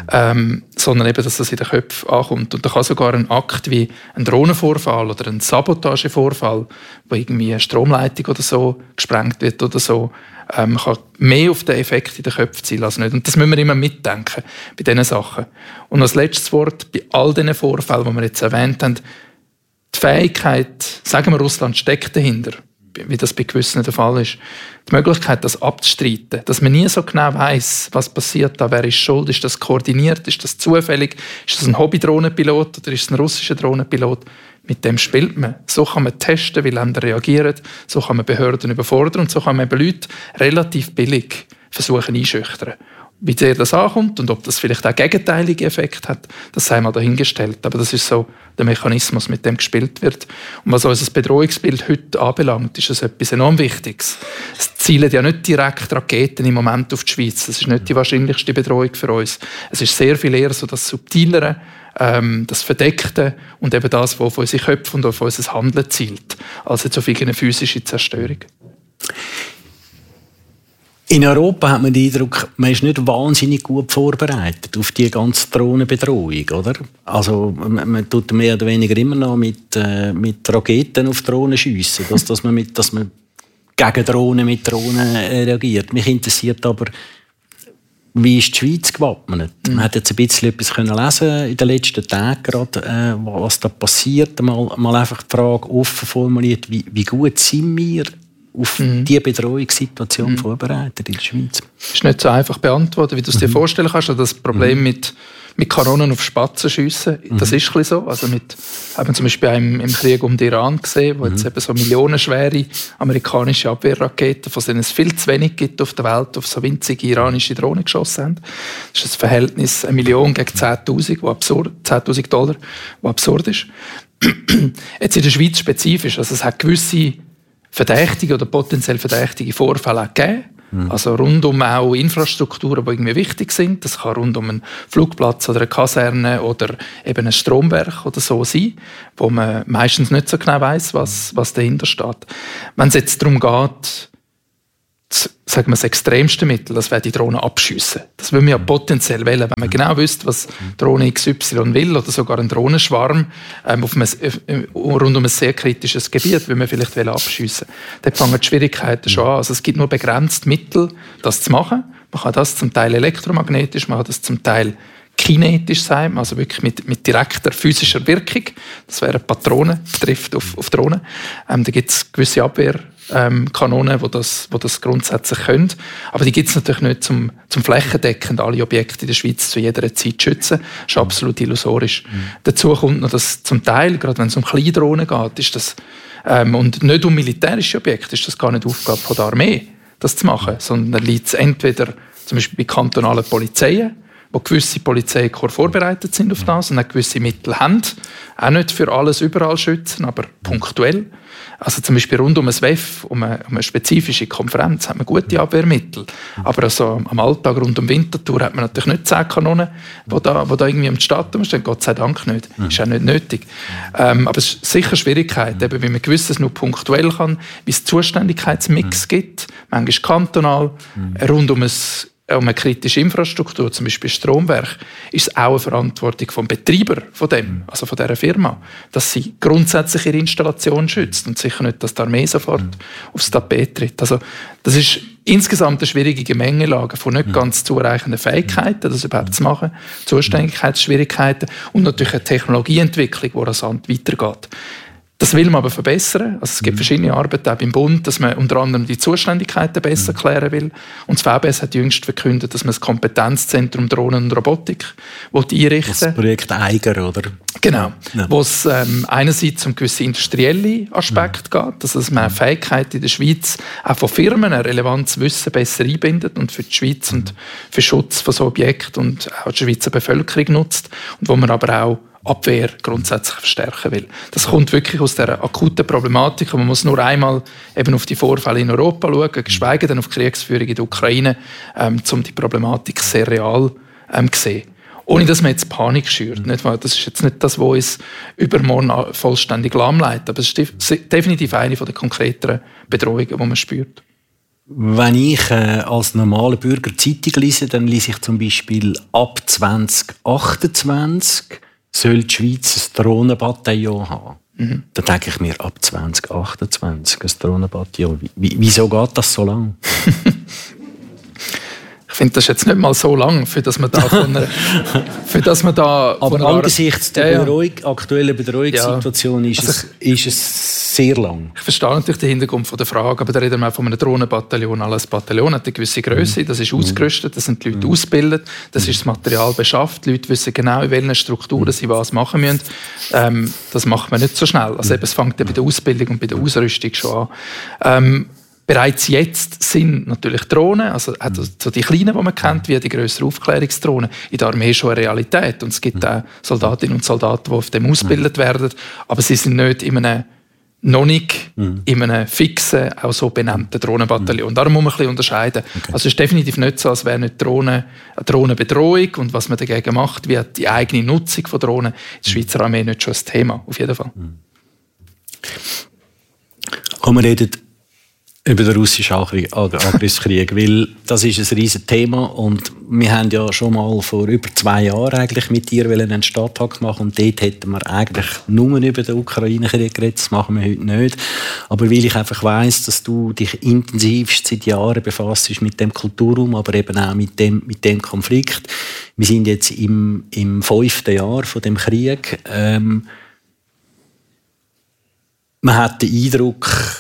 Sondern eben, dass das in den Köpfen ankommt. Und da kann sogar ein Akt wie ein Drohnenvorfall oder ein Sabotagevorfall, wo irgendwie eine Stromleitung oder so gesprengt wird oder so, man kann mehr auf den Effekt in den Köpfen zielen als nicht. Und das müssen wir immer mitdenken bei diesen Sachen. Und als letztes Wort, bei all diesen Vorfällen, die wir jetzt erwähnt haben, die Fähigkeit, sagen wir, Russland steckt dahinter, wie das bei gewissen der Fall ist, die Möglichkeit, das abzustreiten, dass man nie so genau weiss, was passiert da, wer ist schuld, ist das koordiniert, ist das zufällig, ist das ein Hobby-Drohnenpilot oder ist es ein russischer Drohnenpilot, mit dem spielt man. So kann man testen, wie Länder reagieren, so kann man Behörden überfordern und so kann man eben Leute relativ billig versuchen einschüchtern. Wie sehr das ankommt und ob das vielleicht auch gegenteilige Effekte hat, das sei mal dahingestellt. Aber das ist so der Mechanismus, mit dem gespielt wird. Und was unser Bedrohungsbild heute anbelangt, ist das etwas enorm Wichtiges. Es zielen ja nicht direkt Raketen im Moment auf die Schweiz. Das ist nicht die wahrscheinlichste Bedrohung für uns. Es ist sehr viel eher so das Subtilere, das Verdeckte und eben das, was auf unsere Köpfe und auf unser Handeln zielt, als jetzt auf irgendeine physische Zerstörung. In Europa hat man den Eindruck, man ist nicht wahnsinnig gut vorbereitet auf die ganze Drohnenbedrohung, oder? Also man tut mehr oder weniger immer noch mit Raketen auf Drohnen schiessen, dass man gegen Drohnen mit Drohnen reagiert. Mich interessiert aber, wie ist die Schweiz gewappnet? Man hat jetzt ein bisschen etwas lesen in den letzten Tagen gerade, was da passiert. Mal einfach die Frage offen formuliert, wie gut sind wir auf diese Bedrohungssituation vorbereitet in der Schweiz? Das ist nicht so einfach beantwortet, wie du es dir vorstellen kannst. Das Problem mit mit Kanonen auf Spatzen schiessen. Das ist ein bisschen so. Also haben wir zum Beispiel im Krieg um den Iran gesehen, wo jetzt eben so millionenschwere amerikanische Abwehrraketen, von denen es viel zu wenig gibt auf der Welt, auf so winzige iranische Drohnen geschossen haben. Das ist ein Verhältnis 1 Million gegen 10'000 $, was absurd ist. Jetzt in der Schweiz spezifisch. Also es hat gewisse verdächtige oder potenziell verdächtige Vorfälle auch gegeben. Also rund um auch Infrastrukturen, die irgendwie wichtig sind. Das kann rund um einen Flugplatz oder eine Kaserne oder eben ein Stromwerk oder so sein, wo man meistens nicht so genau weiss, was dahinter steht. Wenn es jetzt darum geht, sagen wir das extremste Mittel, das wäre die Drohne abschiessen. Das würde man ja potenziell wählen, wenn man genau wüsste, was Drohne XY will oder sogar ein Drohnenschwarm rund um ein sehr kritisches Gebiet, würde man vielleicht abschiessen. Dort fangen die Schwierigkeiten schon an. Also es gibt nur begrenzt Mittel, das zu machen. Man kann das zum Teil elektromagnetisch, man kann das zum Teil kinetisch sein, also wirklich mit direkter physischer Wirkung. Das wäre Patronen, trifft auf Drohnen. Da gibt es gewisse Abwehrkanonen, die das grundsätzlich können. Aber die gibt es natürlich nicht zum flächendeckend alle Objekte in der Schweiz zu jeder Zeit schützen. Das ist absolut illusorisch. Dazu kommt noch, dass zum Teil, gerade wenn es um kleine Drohnen geht, ist das, und nicht um militärische Objekte, ist das gar nicht Aufgabe von der Armee, das zu machen, sondern liegt es entweder zum Beispiel bei kantonalen Polizeien, wo gewisse Polizeikorps vorbereitet sind auf das und auch gewisse Mittel haben. Auch nicht für alles überall schützen, aber punktuell. Also zum Beispiel rund um ein WEF, um eine spezifische Konferenz, hat man gute Abwehrmittel. Aber also am Alltag rund um Winterthur hat man natürlich nicht 10 Kanonen, die da irgendwie um die Stadt rumstehen. Gott sei Dank nicht. Ist auch nicht nötig. Aber es ist sicher Schwierigkeit, eben, wie man gewisses nur punktuell kann, wie es Zuständigkeitsmix gibt, manchmal kantonal, rund um eine kritische Infrastruktur, zum Beispiel Stromwerk, ist es auch eine Verantwortung vom Betreiber von dem, also von dieser Firma, dass sie grundsätzlich ihre Installation schützt und sicher nicht, dass die Armee sofort aufs Tapet tritt. Also das ist insgesamt eine schwierige Gemengelage von nicht ganz zureichenden Fähigkeiten, das überhaupt zu machen, Zuständigkeitsschwierigkeiten und natürlich eine Technologieentwicklung, die rasant weitergeht. Das will man aber verbessern. Also es gibt verschiedene Arbeiten auch beim Bund, dass man unter anderem die Zuständigkeiten besser klären will. Und das VBS hat jüngst verkündet, dass man das Kompetenzzentrum Drohnen und Robotik einrichten will. Das Projekt Eiger, oder? Genau. Ja. Wo es einerseits um gewisse industrielle Aspekte geht, also dass man Fähigkeiten in der Schweiz auch von Firmen ein relevantes Wissen besser einbindet und für die Schweiz und für Schutz von so Objekten und auch die Schweizer Bevölkerung nutzt. Und wo man aber auch Abwehr grundsätzlich verstärken will. Das kommt wirklich aus der akuten Problematik und man muss nur einmal eben auf die Vorfälle in Europa schauen, geschweige denn auf die Kriegsführung in der Ukraine, um die Problematik sehr real zu sehen. Ohne dass man jetzt Panik schürt. Nicht? Weil das ist jetzt nicht das, was uns übermorgen vollständig lahmlegt, aber es ist definitiv eine der konkreteren Bedrohungen, die man spürt. Wenn ich als normaler Bürger Zeitung lese, dann lese ich zum Beispiel ab 2028 soll die Schweiz ein Drohnenbataillon haben. Da denke ich mir, ab 2028 ein Drohnenbataillon. Wieso geht das so lang? Ich finde das jetzt nicht mal so lang, für dass man da aber angesichts der aktuellen Bedrohungssituation ist es sehr lang. Ich verstehe natürlich den Hintergrund der Frage, aber da reden wir von einem Drohnenbataillon. Alles Bataillon hat eine gewisse Größe, das ist ausgerüstet, das sind die Leute ausgebildet, das ist das Material beschafft, die Leute wissen genau, in welchen Strukturen sie was machen müssen. Das macht man nicht so schnell. Also es fängt bei der Ausbildung und bei der Ausrüstung schon an. Bereits jetzt sind natürlich Drohnen, also so die kleinen, die man kennt, wie die grösseren Aufklärungsdrohnen, in der Armee schon eine Realität. Und es gibt auch Soldatinnen und Soldaten, die auf dem ausgebildet werden, aber sie sind nicht noch nicht in einem fixen, auch so benannten Drohnenbataillon. Darum muss man ein bisschen unterscheiden. Okay. Also es ist definitiv nicht so, als wäre nicht eine Drohnenbedrohung und was man dagegen macht, wie die eigene Nutzung von Drohnen in der Schweizer Armee nicht schon ein Thema, auf jeden Fall. Wir reden über den russischen Angriffskrieg, weil das ist ein riesiges Thema und wir haben ja schon mal vor über 2 Jahren eigentlich mit dir einen Stadttag gemacht und dort hätten wir eigentlich nur über den Ukraine-Krieg geredet, das machen wir heute nicht. Aber weil ich einfach weiss, dass du dich intensivst seit Jahren befasst mit dem Kulturraum, aber eben auch mit dem Konflikt. Wir sind jetzt im 5. Jahr von dem Krieg. Man hat den Eindruck,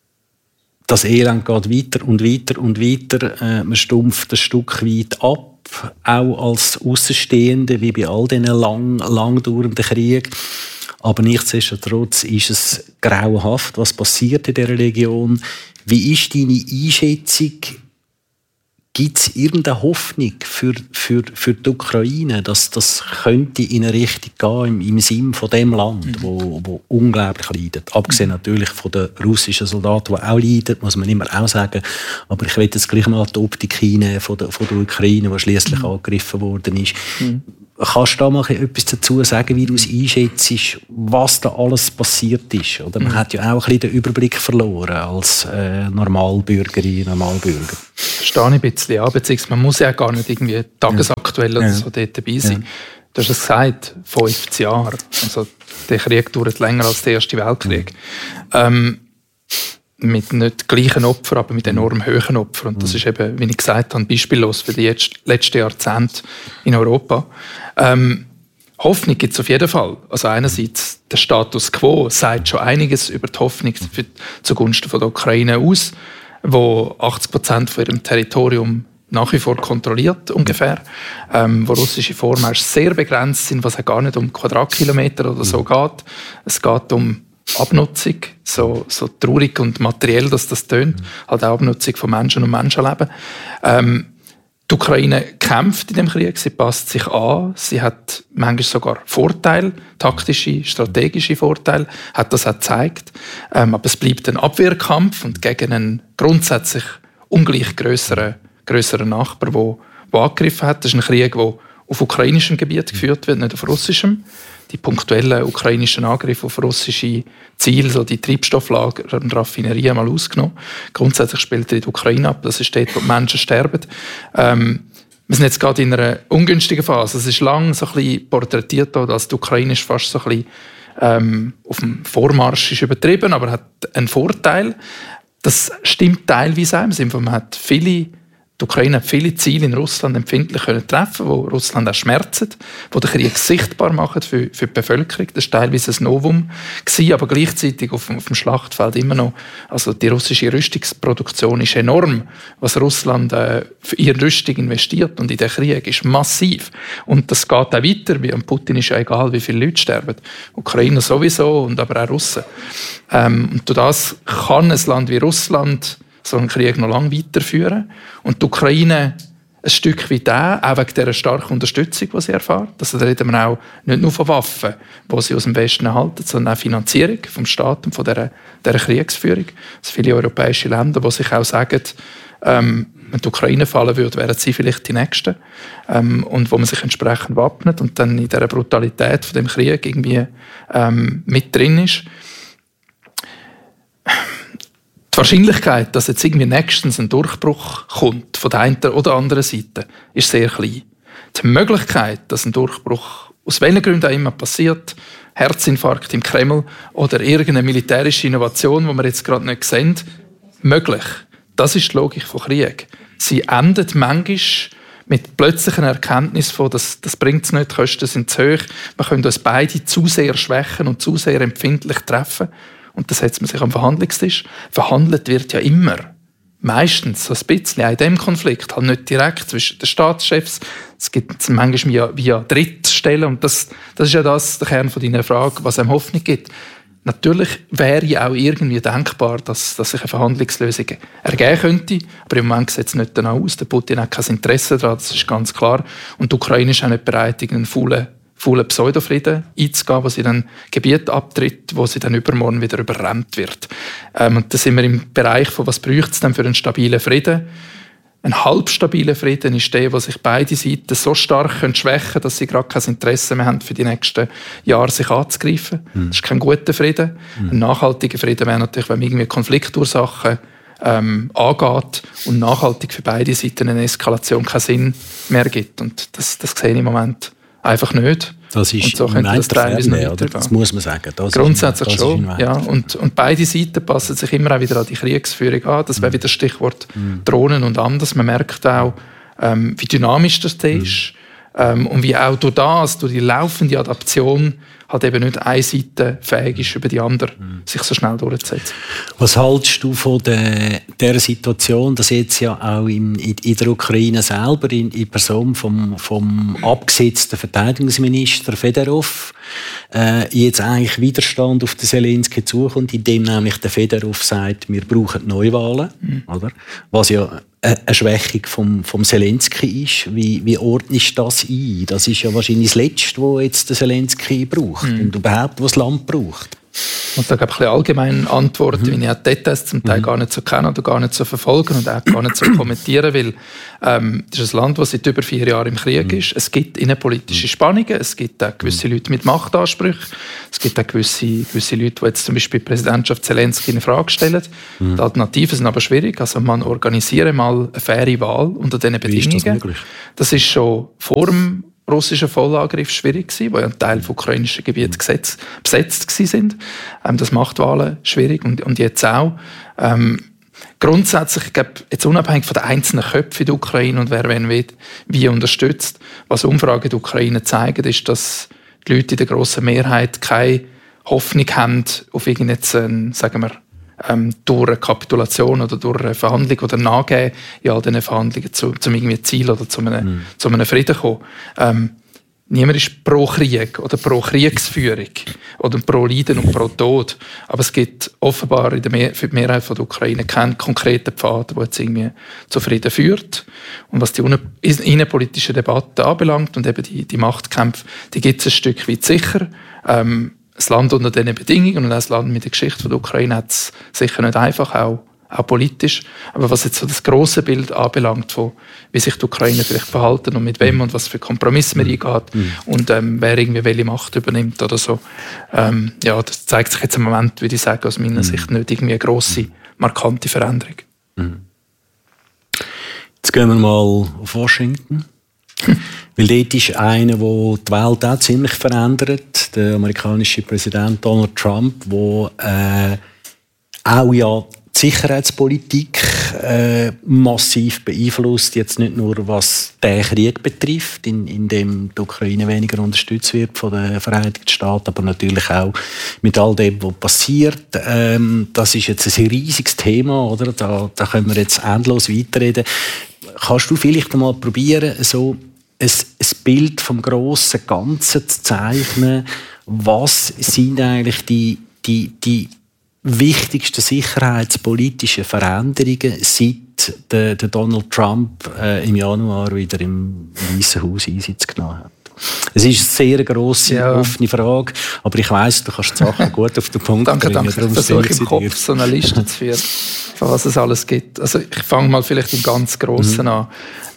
das Elend geht weiter und weiter und weiter. Man stumpft ein Stück weit ab. auch als Außenstehende, wie bei all diesen lang dauernden Kriegen. Aber nichtsdestotrotz ist es grauenhaft, was passiert in dieser Region. Wie ist deine Einschätzung? Gibt es irgendeine Hoffnung für die Ukraine, dass das könnte in eine Richtung gehen im Sinne von dem Land, wo unglaublich leidet? Abgesehen natürlich von den russischen Soldaten, die auch leiden, muss man immer auch sagen. Aber ich will jetzt gleich mal die Optik hinnehmen von der Ukraine, die schliesslich angegriffen worden ist. Kannst du da mal etwas dazu sagen, wie du es einschätzt, was da alles passiert ist? Oder man hat ja auch ein bisschen den Überblick verloren als Normalbürgerin, Normalbürger. Verstehe ich ein bisschen, ja, beziehungsweise man muss ja gar nicht irgendwie tagesaktuell oder so dort dabei sein. Ja. Du hast es gesagt, 50 Jahre. Also der Krieg dauert länger als der Erste Weltkrieg. Mit nicht gleichen Opfern, aber mit enorm hohen Opfern. Und das ist eben, wie ich gesagt habe, beispiellos für die letzten Jahrzehnte in Europa. Hoffnung gibt es auf jeden Fall. Also einerseits der Status quo sagt schon einiges über die Hoffnung zugunsten von der Ukraine aus, wo 80% von ihrem Territorium nach wie vor kontrolliert ungefähr, wo russische Vormärsche sehr begrenzt sind, was ja gar nicht um Quadratkilometer oder so geht. Es geht um Abnutzung, so traurig und materiell, dass das tönt, halt auch Abnutzung von Menschen und Menschenleben. Die Ukraine kämpft in dem Krieg, sie passt sich an, sie hat manchmal sogar Vorteile, taktische, strategische Vorteile, hat das auch gezeigt. Aber es bleibt ein Abwehrkampf und gegen einen grundsätzlich ungleich grösseren Nachbar, der angegriffen hat. Das ist ein Krieg, der auf ukrainischem Gebiet geführt wird, nicht auf russischem. Die punktuellen ukrainischen Angriffe auf russische Ziele, so die Treibstofflager und Raffinerien mal ausgenommen. Grundsätzlich spielt er in der Ukraine ab. Das ist dort, wo die Menschen sterben. Wir sind jetzt gerade in einer ungünstigen Phase. Es ist lange so ein bisschen porträtiert, als die Ukraine ist fast so ein bisschen auf dem Vormarsch ist übertrieben, aber hat einen Vorteil. Das stimmt teilweise auch im Sinne von, die Ukraine hat viele Ziele in Russland empfindlich treffen, wo Russland auch schmerzt, wo den Krieg sichtbar machen für die Bevölkerung. Das war teilweise ein Novum gewesen, aber gleichzeitig auf dem Schlachtfeld immer noch. Also die russische Rüstungsproduktion ist enorm, was Russland für ihre Rüstung investiert, und in den Krieg ist massiv. Und das geht auch weiter. Putin ist ja egal, wie viele Leute sterben. Ukrainer sowieso, und aber auch Russen. Und durch das kann ein Land wie Russland so einen Krieg noch lange weiterführen. Und die Ukraine ein Stück weit auch wegen dieser starken Unterstützung, die sie erfährt. Also da reden wir auch nicht nur von Waffen, die sie aus dem Westen erhalten, sondern auch Finanzierung vom Staat und von dieser Kriegsführung. Also viele europäische Länder, die sich auch sagen, wenn die Ukraine fallen würde, wären sie vielleicht die Nächsten. Und wo man sich entsprechend wappnet und dann in dieser Brutalität von dem Krieg irgendwie mit drin ist. Die Wahrscheinlichkeit, dass jetzt irgendwie nächstens ein Durchbruch kommt von der einen oder anderen Seite, ist sehr klein. Die Möglichkeit, dass ein Durchbruch aus welchen Gründen auch immer passiert, Herzinfarkt im Kreml oder irgendeine militärische Innovation, die wir jetzt gerade nicht sehen, möglich. Das ist die Logik von Krieg. Sie endet manchmal mit plötzlichen Erkenntnis von, das bringt es nicht, die Kosten sind zu hoch, wir können uns beide zu sehr schwächen und zu sehr empfindlich treffen. Und dann setzt man sich am Verhandlungstisch. Verhandelt wird ja immer. Meistens so ein bisschen auch in diesem Konflikt. Halt nicht direkt zwischen den Staatschefs. Es gibt manchmal via Drittstellen. Und das ist ja der Kern von deiner Frage, was einem Hoffnung gibt. Natürlich wäre ja auch irgendwie denkbar, dass sich eine Verhandlungslösung ergeben könnte. Aber im Moment sieht es nicht danach aus. Der Putin hat kein Interesse daran, das ist ganz klar. Und die Ukraine ist auch nicht bereit, irgendeinen faulen Pseudofrieden einzugehen, wo sie dann Gebiete abtritt, wo sie dann übermorgen wieder überrannt wird. Und da sind wir im Bereich von, was braucht es denn für einen stabilen Frieden? Ein halbstabiler Frieden ist der, wo sich beide Seiten so stark schwächen können, dass sie gerade kein Interesse mehr haben, für die nächsten Jahre sich anzugreifen. Das ist kein guter Frieden. Ein nachhaltiger Frieden wäre natürlich, wenn man irgendwie Konfliktursachen angeht und nachhaltig für beide Seiten eine Eskalation keinen Sinn mehr gibt. Und das sehe ich im Moment einfach nicht. Das ist und so könnte das teilweise nicht weitergehen. Das muss man sagen. Grundsätzlich schon. Ja. Und beide Seiten passen sich immer auch wieder an die Kriegsführung an. Das wäre wieder das Stichwort Drohnen und anders. Man merkt auch, wie dynamisch das ist. Und wie auch durch die laufende Adaption halt eben nicht eine Seite fähig ist, über die andere sich so schnell durchzusetzen. Was hältst du von der Situation, dass jetzt ja auch in der Ukraine selber in Person vom abgesetzten Verteidigungsminister Fedorov jetzt eigentlich Widerstand auf den Zelensky zukommt, indem nämlich der Fedorov sagt, wir brauchen Neuwahlen, oder? Was ja eine Schwächung vom Zelensky ist. Wie ordnest du das ein? Das ist ja wahrscheinlich das Letzte, was jetzt der Zelensky braucht und überhaupt, was das Land braucht. Ich muss da ein bisschen allgemein antworten, weil ich auch Details zum Teil gar nicht so kenne oder gar nicht so verfolgen und auch gar nicht so kommentieren will. Das ist ein Land, das seit über 4 Jahren im Krieg ist. Es gibt innenpolitische Spannungen, es gibt auch gewisse Leute mit Machtansprüchen, es gibt auch gewisse Leute, die jetzt zum Beispiel die Präsidentschaft Zelensky in Frage stellen. Die Alternativen sind aber schwierig. Also man organisiere mal eine faire Wahl unter diesen Bedingungen. Wie ist das möglich? Das ist schon vor dem russischen Vollangriff schwierig gewesen, weil ja ein Teil des ukrainischen Gebiets besetzt waren. Das macht Wahlen schwierig und jetzt auch. Grundsätzlich, ich glaube, jetzt unabhängig von den einzelnen Köpfen in der Ukraine und wer wen wie unterstützt, was Umfragen in der Ukraine zeigen, ist, dass die Leute in der grossen Mehrheit keine Hoffnung haben auf irgendeine, sagen wir, durch eine Kapitulation oder durch eine Verhandlung oder Nachgeben in all diesen Verhandlungen zum irgendwie Ziel oder zu einem Frieden kommen. Niemand ist pro Krieg oder pro Kriegsführung oder pro Leiden und pro Tod. Aber es gibt offenbar für die Mehrheit der Ukraine keinen konkreten Pfad, der jetzt irgendwie zu Frieden führt. Und was die innenpolitische Debatte anbelangt und eben die Machtkämpfe, die gibt es ein Stück weit sicher. Das Land unter diesen Bedingungen und das Land mit der Geschichte der Ukraine hat es sicher nicht einfach, auch politisch. Aber was jetzt so das grosse Bild anbelangt, von wie sich die Ukraine vielleicht verhalten und mit wem und was für Kompromisse man eingeht und wer irgendwie welche Macht übernimmt oder so, das zeigt sich jetzt im Moment, würde ich sagen, aus meiner Sicht nicht irgendwie eine grosse, markante Veränderung. Jetzt gehen wir mal auf Washington. Weil dort ist einer, der die Welt auch ziemlich verändert, der amerikanische Präsident Donald Trump, der auch ja die Sicherheitspolitik massiv beeinflusst, jetzt nicht nur was den Krieg betrifft, in dem die Ukraine weniger unterstützt wird von den Vereinigten Staaten, aber natürlich auch mit all dem, was passiert. Das ist jetzt ein riesiges Thema, oder? Da können wir jetzt endlos weiterreden. Kannst du vielleicht einmal probieren, so ein Bild vom grossen Ganzen zu zeichnen? Was sind eigentlich die wichtigsten sicherheitspolitischen Veränderungen, seit der Donald Trump im Januar wieder im Weißen Haus Einsitz genommen hat? Es ist eine sehr grosse, offene Frage, aber ich weiss, du kannst die Sachen gut auf den Punkt bringen. Danke. Ich versuche im Kopf so eine Liste zu führen, von was es alles gibt. Also ich fange mal vielleicht im ganz Grossen an.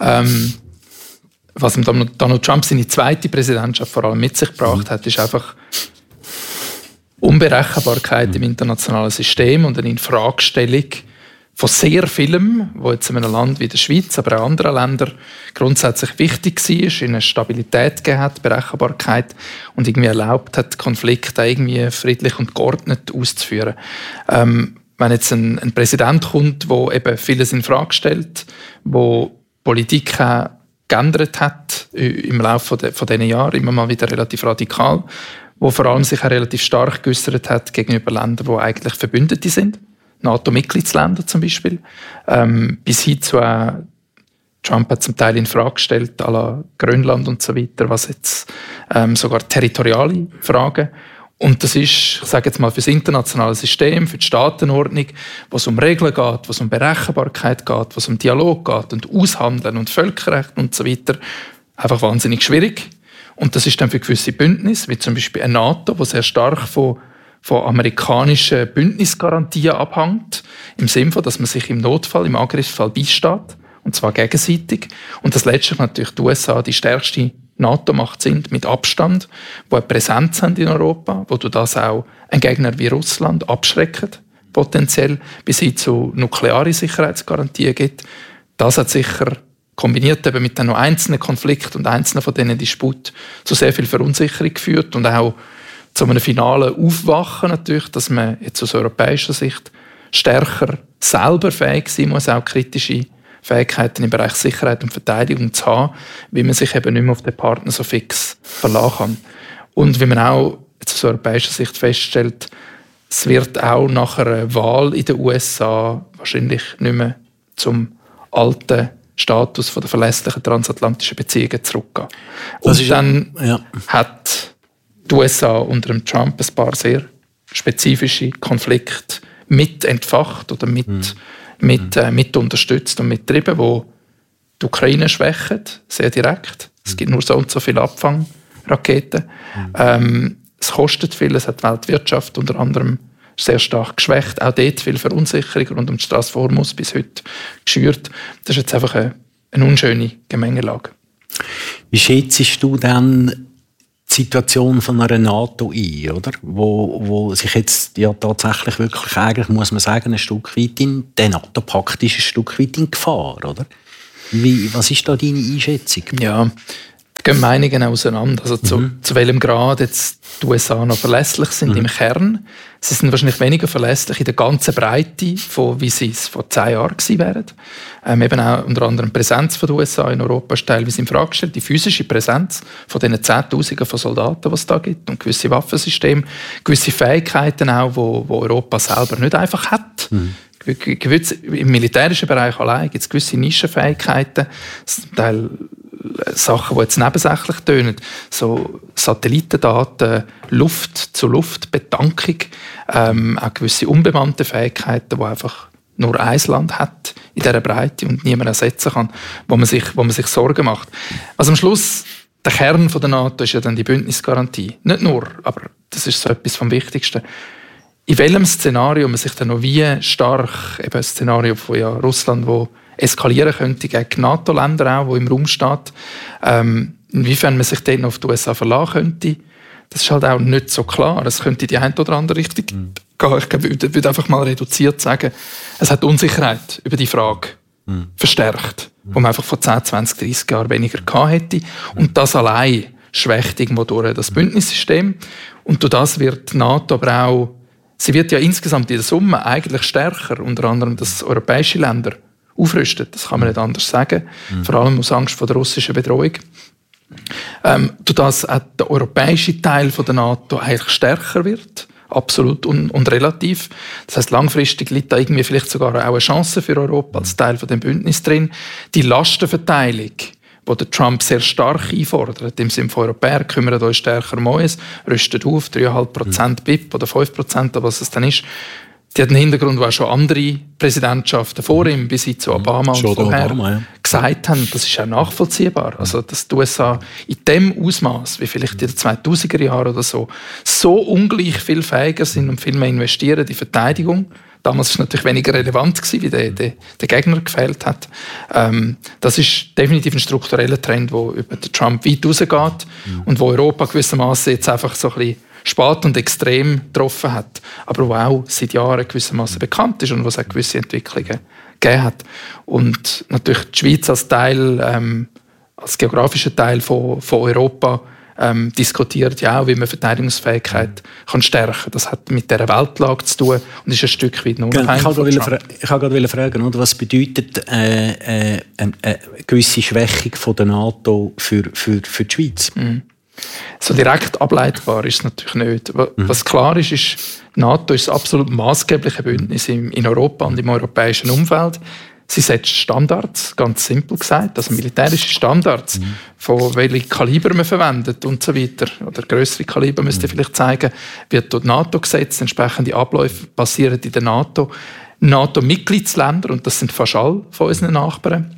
Was Donald Trump seine zweite Präsidentschaft vor allem mit sich gebracht hat, ist einfach Unberechenbarkeit im internationalen System und eine Infragestellung von sehr vielem, was jetzt in einem Land wie der Schweiz, aber auch anderen Ländern grundsätzlich wichtig war, ihnen Stabilität gegeben hat, Berechenbarkeit und irgendwie erlaubt hat, Konflikte irgendwie friedlich und geordnet auszuführen. Wenn jetzt ein Präsident kommt, der eben vieles in Frage stellt, der Politik geändert hat im Laufe von diesen Jahren, immer mal wieder relativ radikal, wo vor allem sich auch relativ stark geäussert hat gegenüber Ländern, die eigentlich Verbündete sind, NATO-Mitgliedsländer zum Beispiel, bis hin zu Trump hat zum Teil in Frage gestellt, à la Grönland und so weiter, was jetzt sogar territoriale Fragen. Und das ist, ich sage jetzt mal, für das internationale System, für die Staatenordnung, wo es um Regeln geht, wo es um Berechenbarkeit geht, wo es um Dialog geht und Aushandeln und Völkerrecht und so weiter, einfach wahnsinnig schwierig. Und das ist dann für gewisse Bündnisse, wie zum Beispiel eine NATO, die sehr stark von amerikanischen Bündnisgarantien abhängt, im Sinne von, dass man sich im Notfall, im Angriffsfall beisteht, und zwar gegenseitig. Und das letztlich natürlich die USA die stärkste NATO-Macht sind, mit Abstand, die eine Präsenz haben in Europa, wo du das auch einen Gegner wie Russland abschreckt, potenziell, bis hin zu nuklearen Sicherheitsgarantien gibt. Das hat sicher kombiniert eben mit den noch einzelnen Konflikten und einzelnen von diesen Disputen zu sehr viel Verunsicherung geführt und auch zu einem finalen Aufwachen natürlich, dass man jetzt aus europäischer Sicht stärker selber fähig sein muss, auch kritische Fähigkeiten im Bereich Sicherheit und Verteidigung zu haben, wie man sich eben nicht mehr auf den Partner so fix verlassen kann. Und wie man auch jetzt aus europäischer Sicht feststellt, es wird auch nach einer Wahl in den USA wahrscheinlich nicht mehr zum alten Status von der verlässlichen transatlantischen Beziehungen zurückgehen. Und dann hat die USA unter dem Trump ein paar sehr spezifische Konflikte mit entfacht oder mit unterstützt und mitgetrieben, wo die Ukraine schwächen, sehr direkt. Es gibt nur so und so viele Abfangraketen. Es kostet viel, es hat die Weltwirtschaft unter anderem sehr stark geschwächt. Auch dort viel Verunsicherung rund um die Strasse vor Hormuz bis heute geschürt. Das ist jetzt einfach eine unschöne Gemengelage. Wie schätzt du dann die Situation von einer NATO ein, oder? Wo sich jetzt ja tatsächlich wirklich, eigentlich muss man sagen, ein Stück weit der NATO-Pakt ist ein Stück weit in Gefahr, oder? Was ist da deine Einschätzung? Ja, da gehen Meinungen auseinander. Also zu welchem Grad jetzt die USA noch verlässlich sind im Kern. Sie sind wahrscheinlich weniger verlässlich in der ganzen Breite, von wie sie es vor 10 Jahren gewesen wären. Eben auch unter anderem die Präsenz der USA in Europa ist teilweise in Frage gestellt. Die physische Präsenz von diesen Zehntausenden von Soldaten, die es da gibt, und gewisse Waffensysteme, gewisse Fähigkeiten auch, die Europa selber nicht einfach hat. Im militärischen Bereich allein gibt es gewisse Nischenfähigkeiten, zum Teil Sachen, die jetzt nebensächlich tönen, so Satellitendaten, Luft-zu-Luft-Betankung, auch gewisse unbemannte Fähigkeiten, die einfach nur ein Land hat in dieser Breite und niemand ersetzen kann, wo man sich Sorgen macht. Also am Schluss, der Kern der NATO ist ja dann die Bündnisgarantie. Nicht nur, aber das ist so etwas vom Wichtigsten. In welchem Szenario man sich dann noch wie stark, eben ein Szenario von Russland, wo eskalieren könnte gegen NATO-Länder auch, wo im Raum steht, inwiefern man sich dort noch auf die USA verlassen könnte, das ist halt auch nicht so klar. Es könnte in die eine oder andere Richtung gehen. Ich würde einfach mal reduziert sagen, es hat Unsicherheit über die Frage verstärkt, wo man einfach vor 10, 20, 30 Jahren weniger gehabt hätte. Und das allein schwächt irgendwo durch das Bündnissystem. Und durch das wird die NATO aber auch, sie wird ja insgesamt in der Summe eigentlich stärker, unter anderem, dass europäische Länder aufrüsten. Das kann man nicht anders sagen. Vor allem aus Angst vor der russischen Bedrohung. Durch das auch der europäische Teil der NATO eigentlich stärker wird. Absolut und relativ. Das heisst, langfristig liegt da irgendwie vielleicht sogar auch eine Chance für Europa als Teil von dem Bündnis drin. Die Lastenverteilung, die der Trump sehr stark einfordert, im Sinne von Europäer, kümmert euch stärker um uns, rüstet auf, 3,5% BIP oder 5%, oder was es dann ist. Die hat einen Hintergrund, wo auch schon andere Präsidentschaften vor ihm, bis hin zu Obama und vorher, gesagt haben, das ist auch nachvollziehbar. Also, dass die USA in dem Ausmaß, wie vielleicht in den 2000er Jahren oder so ungleich viel fähiger sind und viel mehr investieren in die Verteidigung. Damals war es natürlich weniger relevant, wie der Gegner gefehlt hat. Das ist definitiv ein struktureller Trend, der über den Trump weit rausgeht und wo Europa gewissermaßen jetzt einfach so ein bisschen spät und extrem getroffen hat, aber wo auch seit Jahren gewissermaßen bekannt ist und wo es auch gewisse Entwicklungen gegeben hat. Und natürlich die Schweiz als Teil, als geografischer Teil von Europa, diskutiert ja auch, wie man Verteidigungsfähigkeit kann stärken kann. Das hat mit dieser Weltlage zu tun und ist ein Stück weit nur Ich wollte gerade fragen, was bedeutet eine gewisse Schwächung der NATO für die Schweiz? So direkt ableitbar ist es natürlich nicht. Was klar ist, die NATO ist ein absolut maßgebliches Bündnis in Europa und im europäischen Umfeld. Sie setzt Standards, ganz simpel gesagt, also militärische Standards, von welchem Kaliber man verwendet und so weiter, oder grössere Kaliber müsste ich vielleicht zeigen, wird durch die NATO gesetzt, entsprechende Abläufe passieren in der NATO. NATO-Mitgliedsländer, und das sind fast alle von unseren Nachbarn,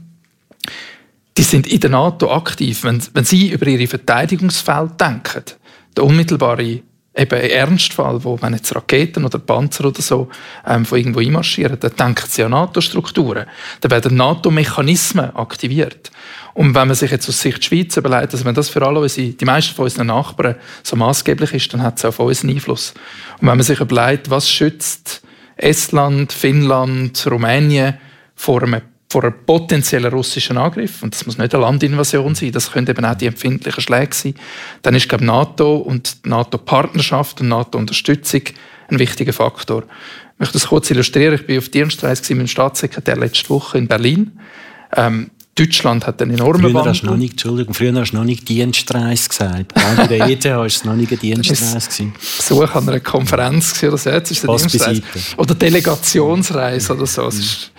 die sind in der NATO aktiv, wenn sie über ihre Verteidigungsfeld denken. Der unmittelbare Ernstfall, wenn jetzt Raketen oder Panzer oder so von irgendwo einmarschieren, dann denken sie an NATO-Strukturen. Dann werden NATO-Mechanismen aktiviert. Und wenn man sich jetzt aus Sicht der Schweiz überlegt, dass wenn das für alle die meisten von unseren Nachbarn so maßgeblich ist, dann hat es auch auf uns einen Einfluss. Und wenn man sich überlegt, was schützt Estland, Finnland, Rumänien vor einem potenziellen russischen Angriff, und das muss nicht eine Landinvasion sein, das können eben auch die empfindlichen Schläge sein, dann ist, glaube ich, NATO und die NATO-Partnerschaft und NATO-Unterstützung ein wichtiger Faktor. Ich möchte das kurz illustrieren. Ich war auf Dienstreise mit dem Staatssekretär letzte Woche in Berlin. Deutschland hat einen enormen Wandel. Früher hast du noch nicht Dienstreise gesagt. Bei der ETH war es noch nicht eine Dienstreise. Besuch an einer Konferenz oder so. Jetzt ist es Dienstreise. Oder Delegationsreise oder so.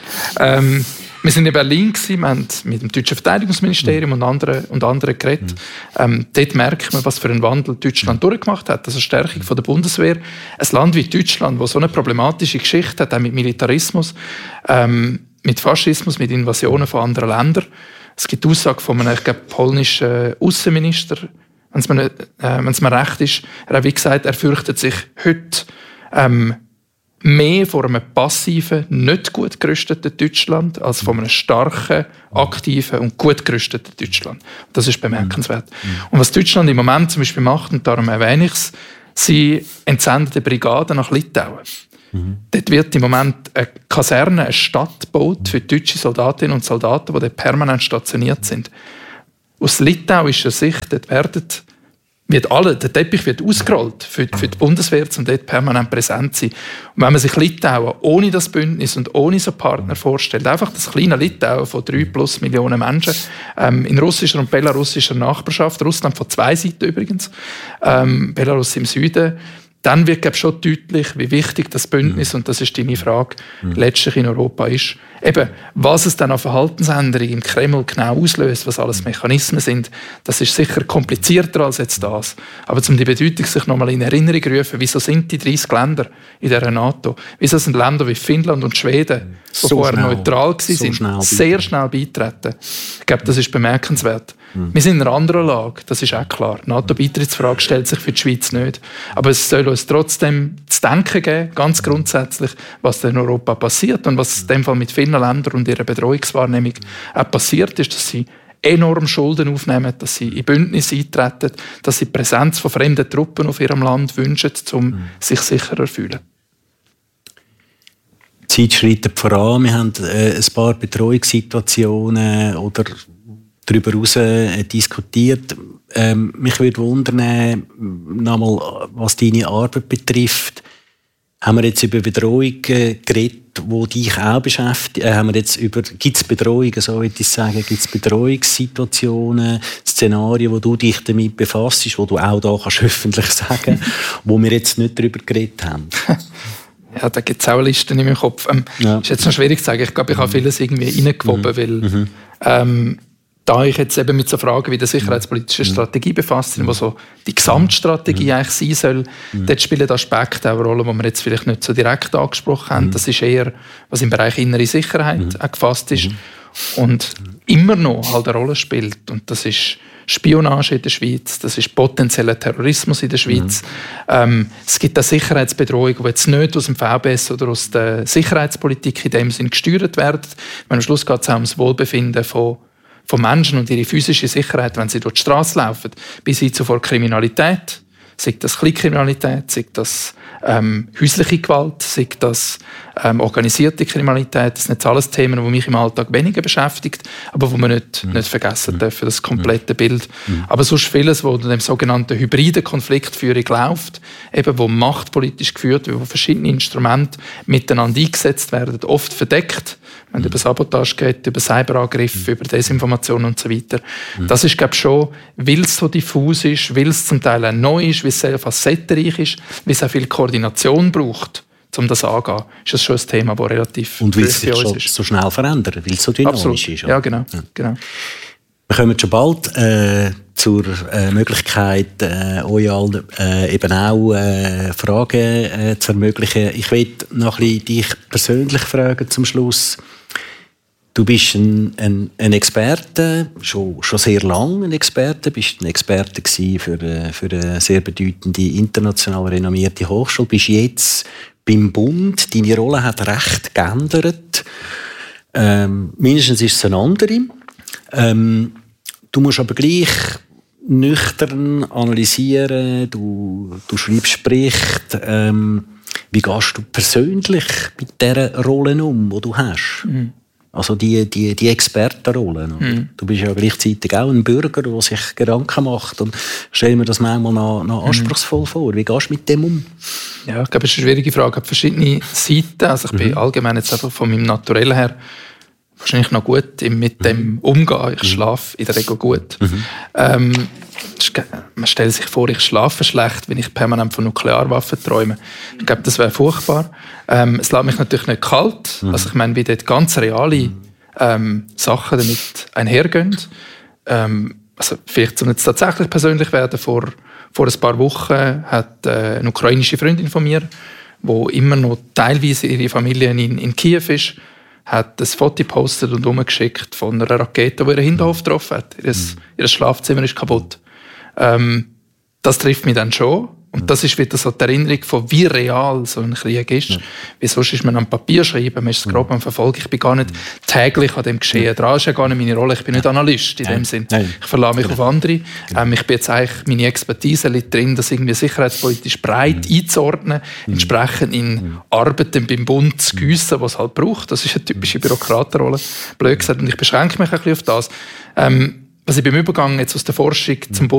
Wir waren in Berlin, wir haben mit dem deutschen Verteidigungsministerium und anderen geredet. Dort merkt man, was für einen Wandel Deutschland durchgemacht hat. Also Stärkung von der Bundeswehr. Ein Land wie Deutschland, das so eine problematische Geschichte hat, auch mit Militarismus, mit Faschismus, mit Invasionen von anderen Ländern. Es gibt die Aussage von einem, ich glaube, polnischen Außenminister, wenn es mir recht ist. Er hat wie gesagt, er fürchtet sich heute mehr vor einem passiven, nicht gut gerüsteten Deutschland als von einem starken, aktiven und gut gerüsteten Deutschland. Das ist bemerkenswert. Und was Deutschland im Moment zum Beispiel macht, und darum erwähne ich es, sie entsenden eine Brigade nach Litauen. Dort wird im Moment eine Kaserne, eine Stadt gebaut für deutsche Soldatinnen und Soldaten, die dort permanent stationiert sind. Aus litauischer Sicht dort der Teppich wird ausgerollt für die Bundeswehr, um dort permanent präsent zu sein. Und wenn man sich Litauen ohne das Bündnis und ohne so Partner vorstellt, einfach das kleine Litauen von 3+ Millionen Menschen, in russischer und belarussischer Nachbarschaft, Russland von 2 Seiten übrigens, Belarus im Süden, dann wird, glaube ich, schon deutlich, wie wichtig das Bündnis, und das ist deine Frage, letztlich in Europa ist. Eben, was es dann an Verhaltensänderungen im Kreml genau auslöst, was alles Mechanismen sind, das ist sicher komplizierter als jetzt das. Aber um die Bedeutung sich nochmal in Erinnerung zu rufen, wieso sind die 30 Länder in dieser NATO? Wieso sind Länder wie Finnland und Schweden, die vorher neutral waren, sehr schnell beitreten? Ich glaube, das ist bemerkenswert. Wir sind in einer anderen Lage, das ist auch klar. Die NATO-Beitrittsfrage stellt sich für die Schweiz nicht. Aber es soll uns trotzdem zu denken geben, ganz grundsätzlich, was in Europa passiert und was in dem Fall mit vielen Ländern und ihrer Bedrohungswahrnehmung auch passiert ist, dass sie enorm Schulden aufnehmen, dass sie in Bündnisse eintreten, dass sie die Präsenz von fremden Truppen auf ihrem Land wünschen, um sich sicherer zu fühlen. Die Zeit schreitet voran. Wir haben ein paar Betreuungssituationen oder darüber hinaus diskutiert. Mich würde wundern, nochmal, was deine Arbeit betrifft. Haben wir jetzt über Bedrohungen geredet, die dich auch beschäftigen? Gibt es Bedrohungen, so würde ich sagen, gibt es Bedrohungssituationen, Szenarien, wo du dich damit befasst, wo du auch da kannst öffentlich sagen, wo wir jetzt nicht darüber geredet haben? Ja, da gibt es auch Listen in meinem Kopf. Ist jetzt noch schwierig zu sagen. Ich glaube, ich habe vieles irgendwie reingewoben, weil da ich jetzt eben mit so Fragen wie der sicherheitspolitischen Strategie befasst bin, wo so die Gesamtstrategie eigentlich sein soll, dort spielen Aspekte auch eine Rolle, die wir jetzt vielleicht nicht so direkt angesprochen haben. Das ist eher, was im Bereich innere Sicherheit auch gefasst ist und immer noch halt eine Rolle spielt. Und das ist Spionage in der Schweiz, das ist potenzieller Terrorismus in der Schweiz. Es gibt auch Sicherheitsbedrohungen, die jetzt nicht aus dem VBS oder aus der Sicherheitspolitik in dem Sinn gesteuert werden. Am Schluss geht es auch ums Wohlbefinden von Menschen und ihre physische Sicherheit, wenn sie durch die Straße laufen, bis hin zu vor Kriminalität, sei das Kleinkriminalität, sei das häusliche Gewalt, sei das organisierte Kriminalität. Das sind jetzt alles Themen, die mich im Alltag weniger beschäftigt, aber die wir nicht vergessen dürfen, das komplette Bild. Aber sonst vieles, wo in dem sogenannten hybriden Konfliktführung läuft, eben wo machtpolitisch geführt wird, wo verschiedene Instrumente miteinander eingesetzt werden, oft verdeckt, wenn es über Sabotage geht, über Cyberangriffe, über Desinformation und so weiter. Das ist, glaube ich, schon, weil es so diffus ist, weil es zum Teil auch neu ist, weil es sehr facettenreich ist, weil es auch viel Koordination braucht, um das anzugehen, ist das schon ein Thema, das relativ und weil es sich so schnell verändert, weil es so dynamisch ist. Ja, genau. Genau. Wir kommen schon bald zur Möglichkeit, euch allen eben auch Fragen zu ermöglichen. Ich will noch ein bisschen dich persönlich fragen zum Schluss. Du bist ein Experte, schon sehr lange ein Experte. Du bist ein Experte für eine sehr bedeutende, international renommierte Hochschule. Du bist jetzt beim Bund. Deine Rolle hat recht geändert. Mindestens ist es eine andere. Du musst aber gleich nüchtern analysieren. Du schreibst Berichte. Wie gehst du persönlich mit dieser Rolle um, die du hast? Also die Expertenrolle. Du bist ja gleichzeitig auch ein Bürger, der sich Gedanken macht. Und stell mir das manchmal noch anspruchsvoll vor. Wie gehst du mit dem um? Ja, ich glaube, es ist eine schwierige Frage. Ich habe verschiedene Seiten. Also ich bin allgemein jetzt einfach von meinem Naturell her wahrscheinlich noch gut mit dem umgehen. Ich schlafe in der Regel gut. Man stellt sich vor, ich schlafe schlecht, wenn ich permanent von Nuklearwaffen träume. Ich glaube, das wäre furchtbar. Es lässt mich natürlich nicht kalt. Also ich meine, wie dort ganz reale Sachen damit einhergehen. Also vielleicht soll es tatsächlich persönlich werden. Vor ein paar Wochen hat eine ukrainische Freundin von mir, die immer noch teilweise ihre Familie in Kiew ist, hat ein Foto gepostet und umgeschickt von einer Rakete, die ihren Hinterhof getroffen hat. Ihr Schlafzimmer ist kaputt. Das trifft mich dann schon. Und das ist wieder so die Erinnerung von, wie real so ein Krieg ist. Ja. Wie sonst ist man am Papier schreiben, man ist es grob am Verfolgen. Ich bin gar nicht täglich an dem Geschehen dran. Das ist ja gar nicht meine Rolle. Ich bin nicht Analyst in dem Sinn. Ich verlasse mich auf andere. Ich bin jetzt eigentlich, meine Expertise liegt drin, das irgendwie sicherheitspolitisch breit einzuordnen, entsprechend in Arbeiten beim Bund zu giessen, was es halt braucht. Das ist eine typische Bürokratenrolle. Blöd gesagt. Und ich beschränke mich ein bisschen auf das. Was ich beim Übergang jetzt aus der Forschung zum Bund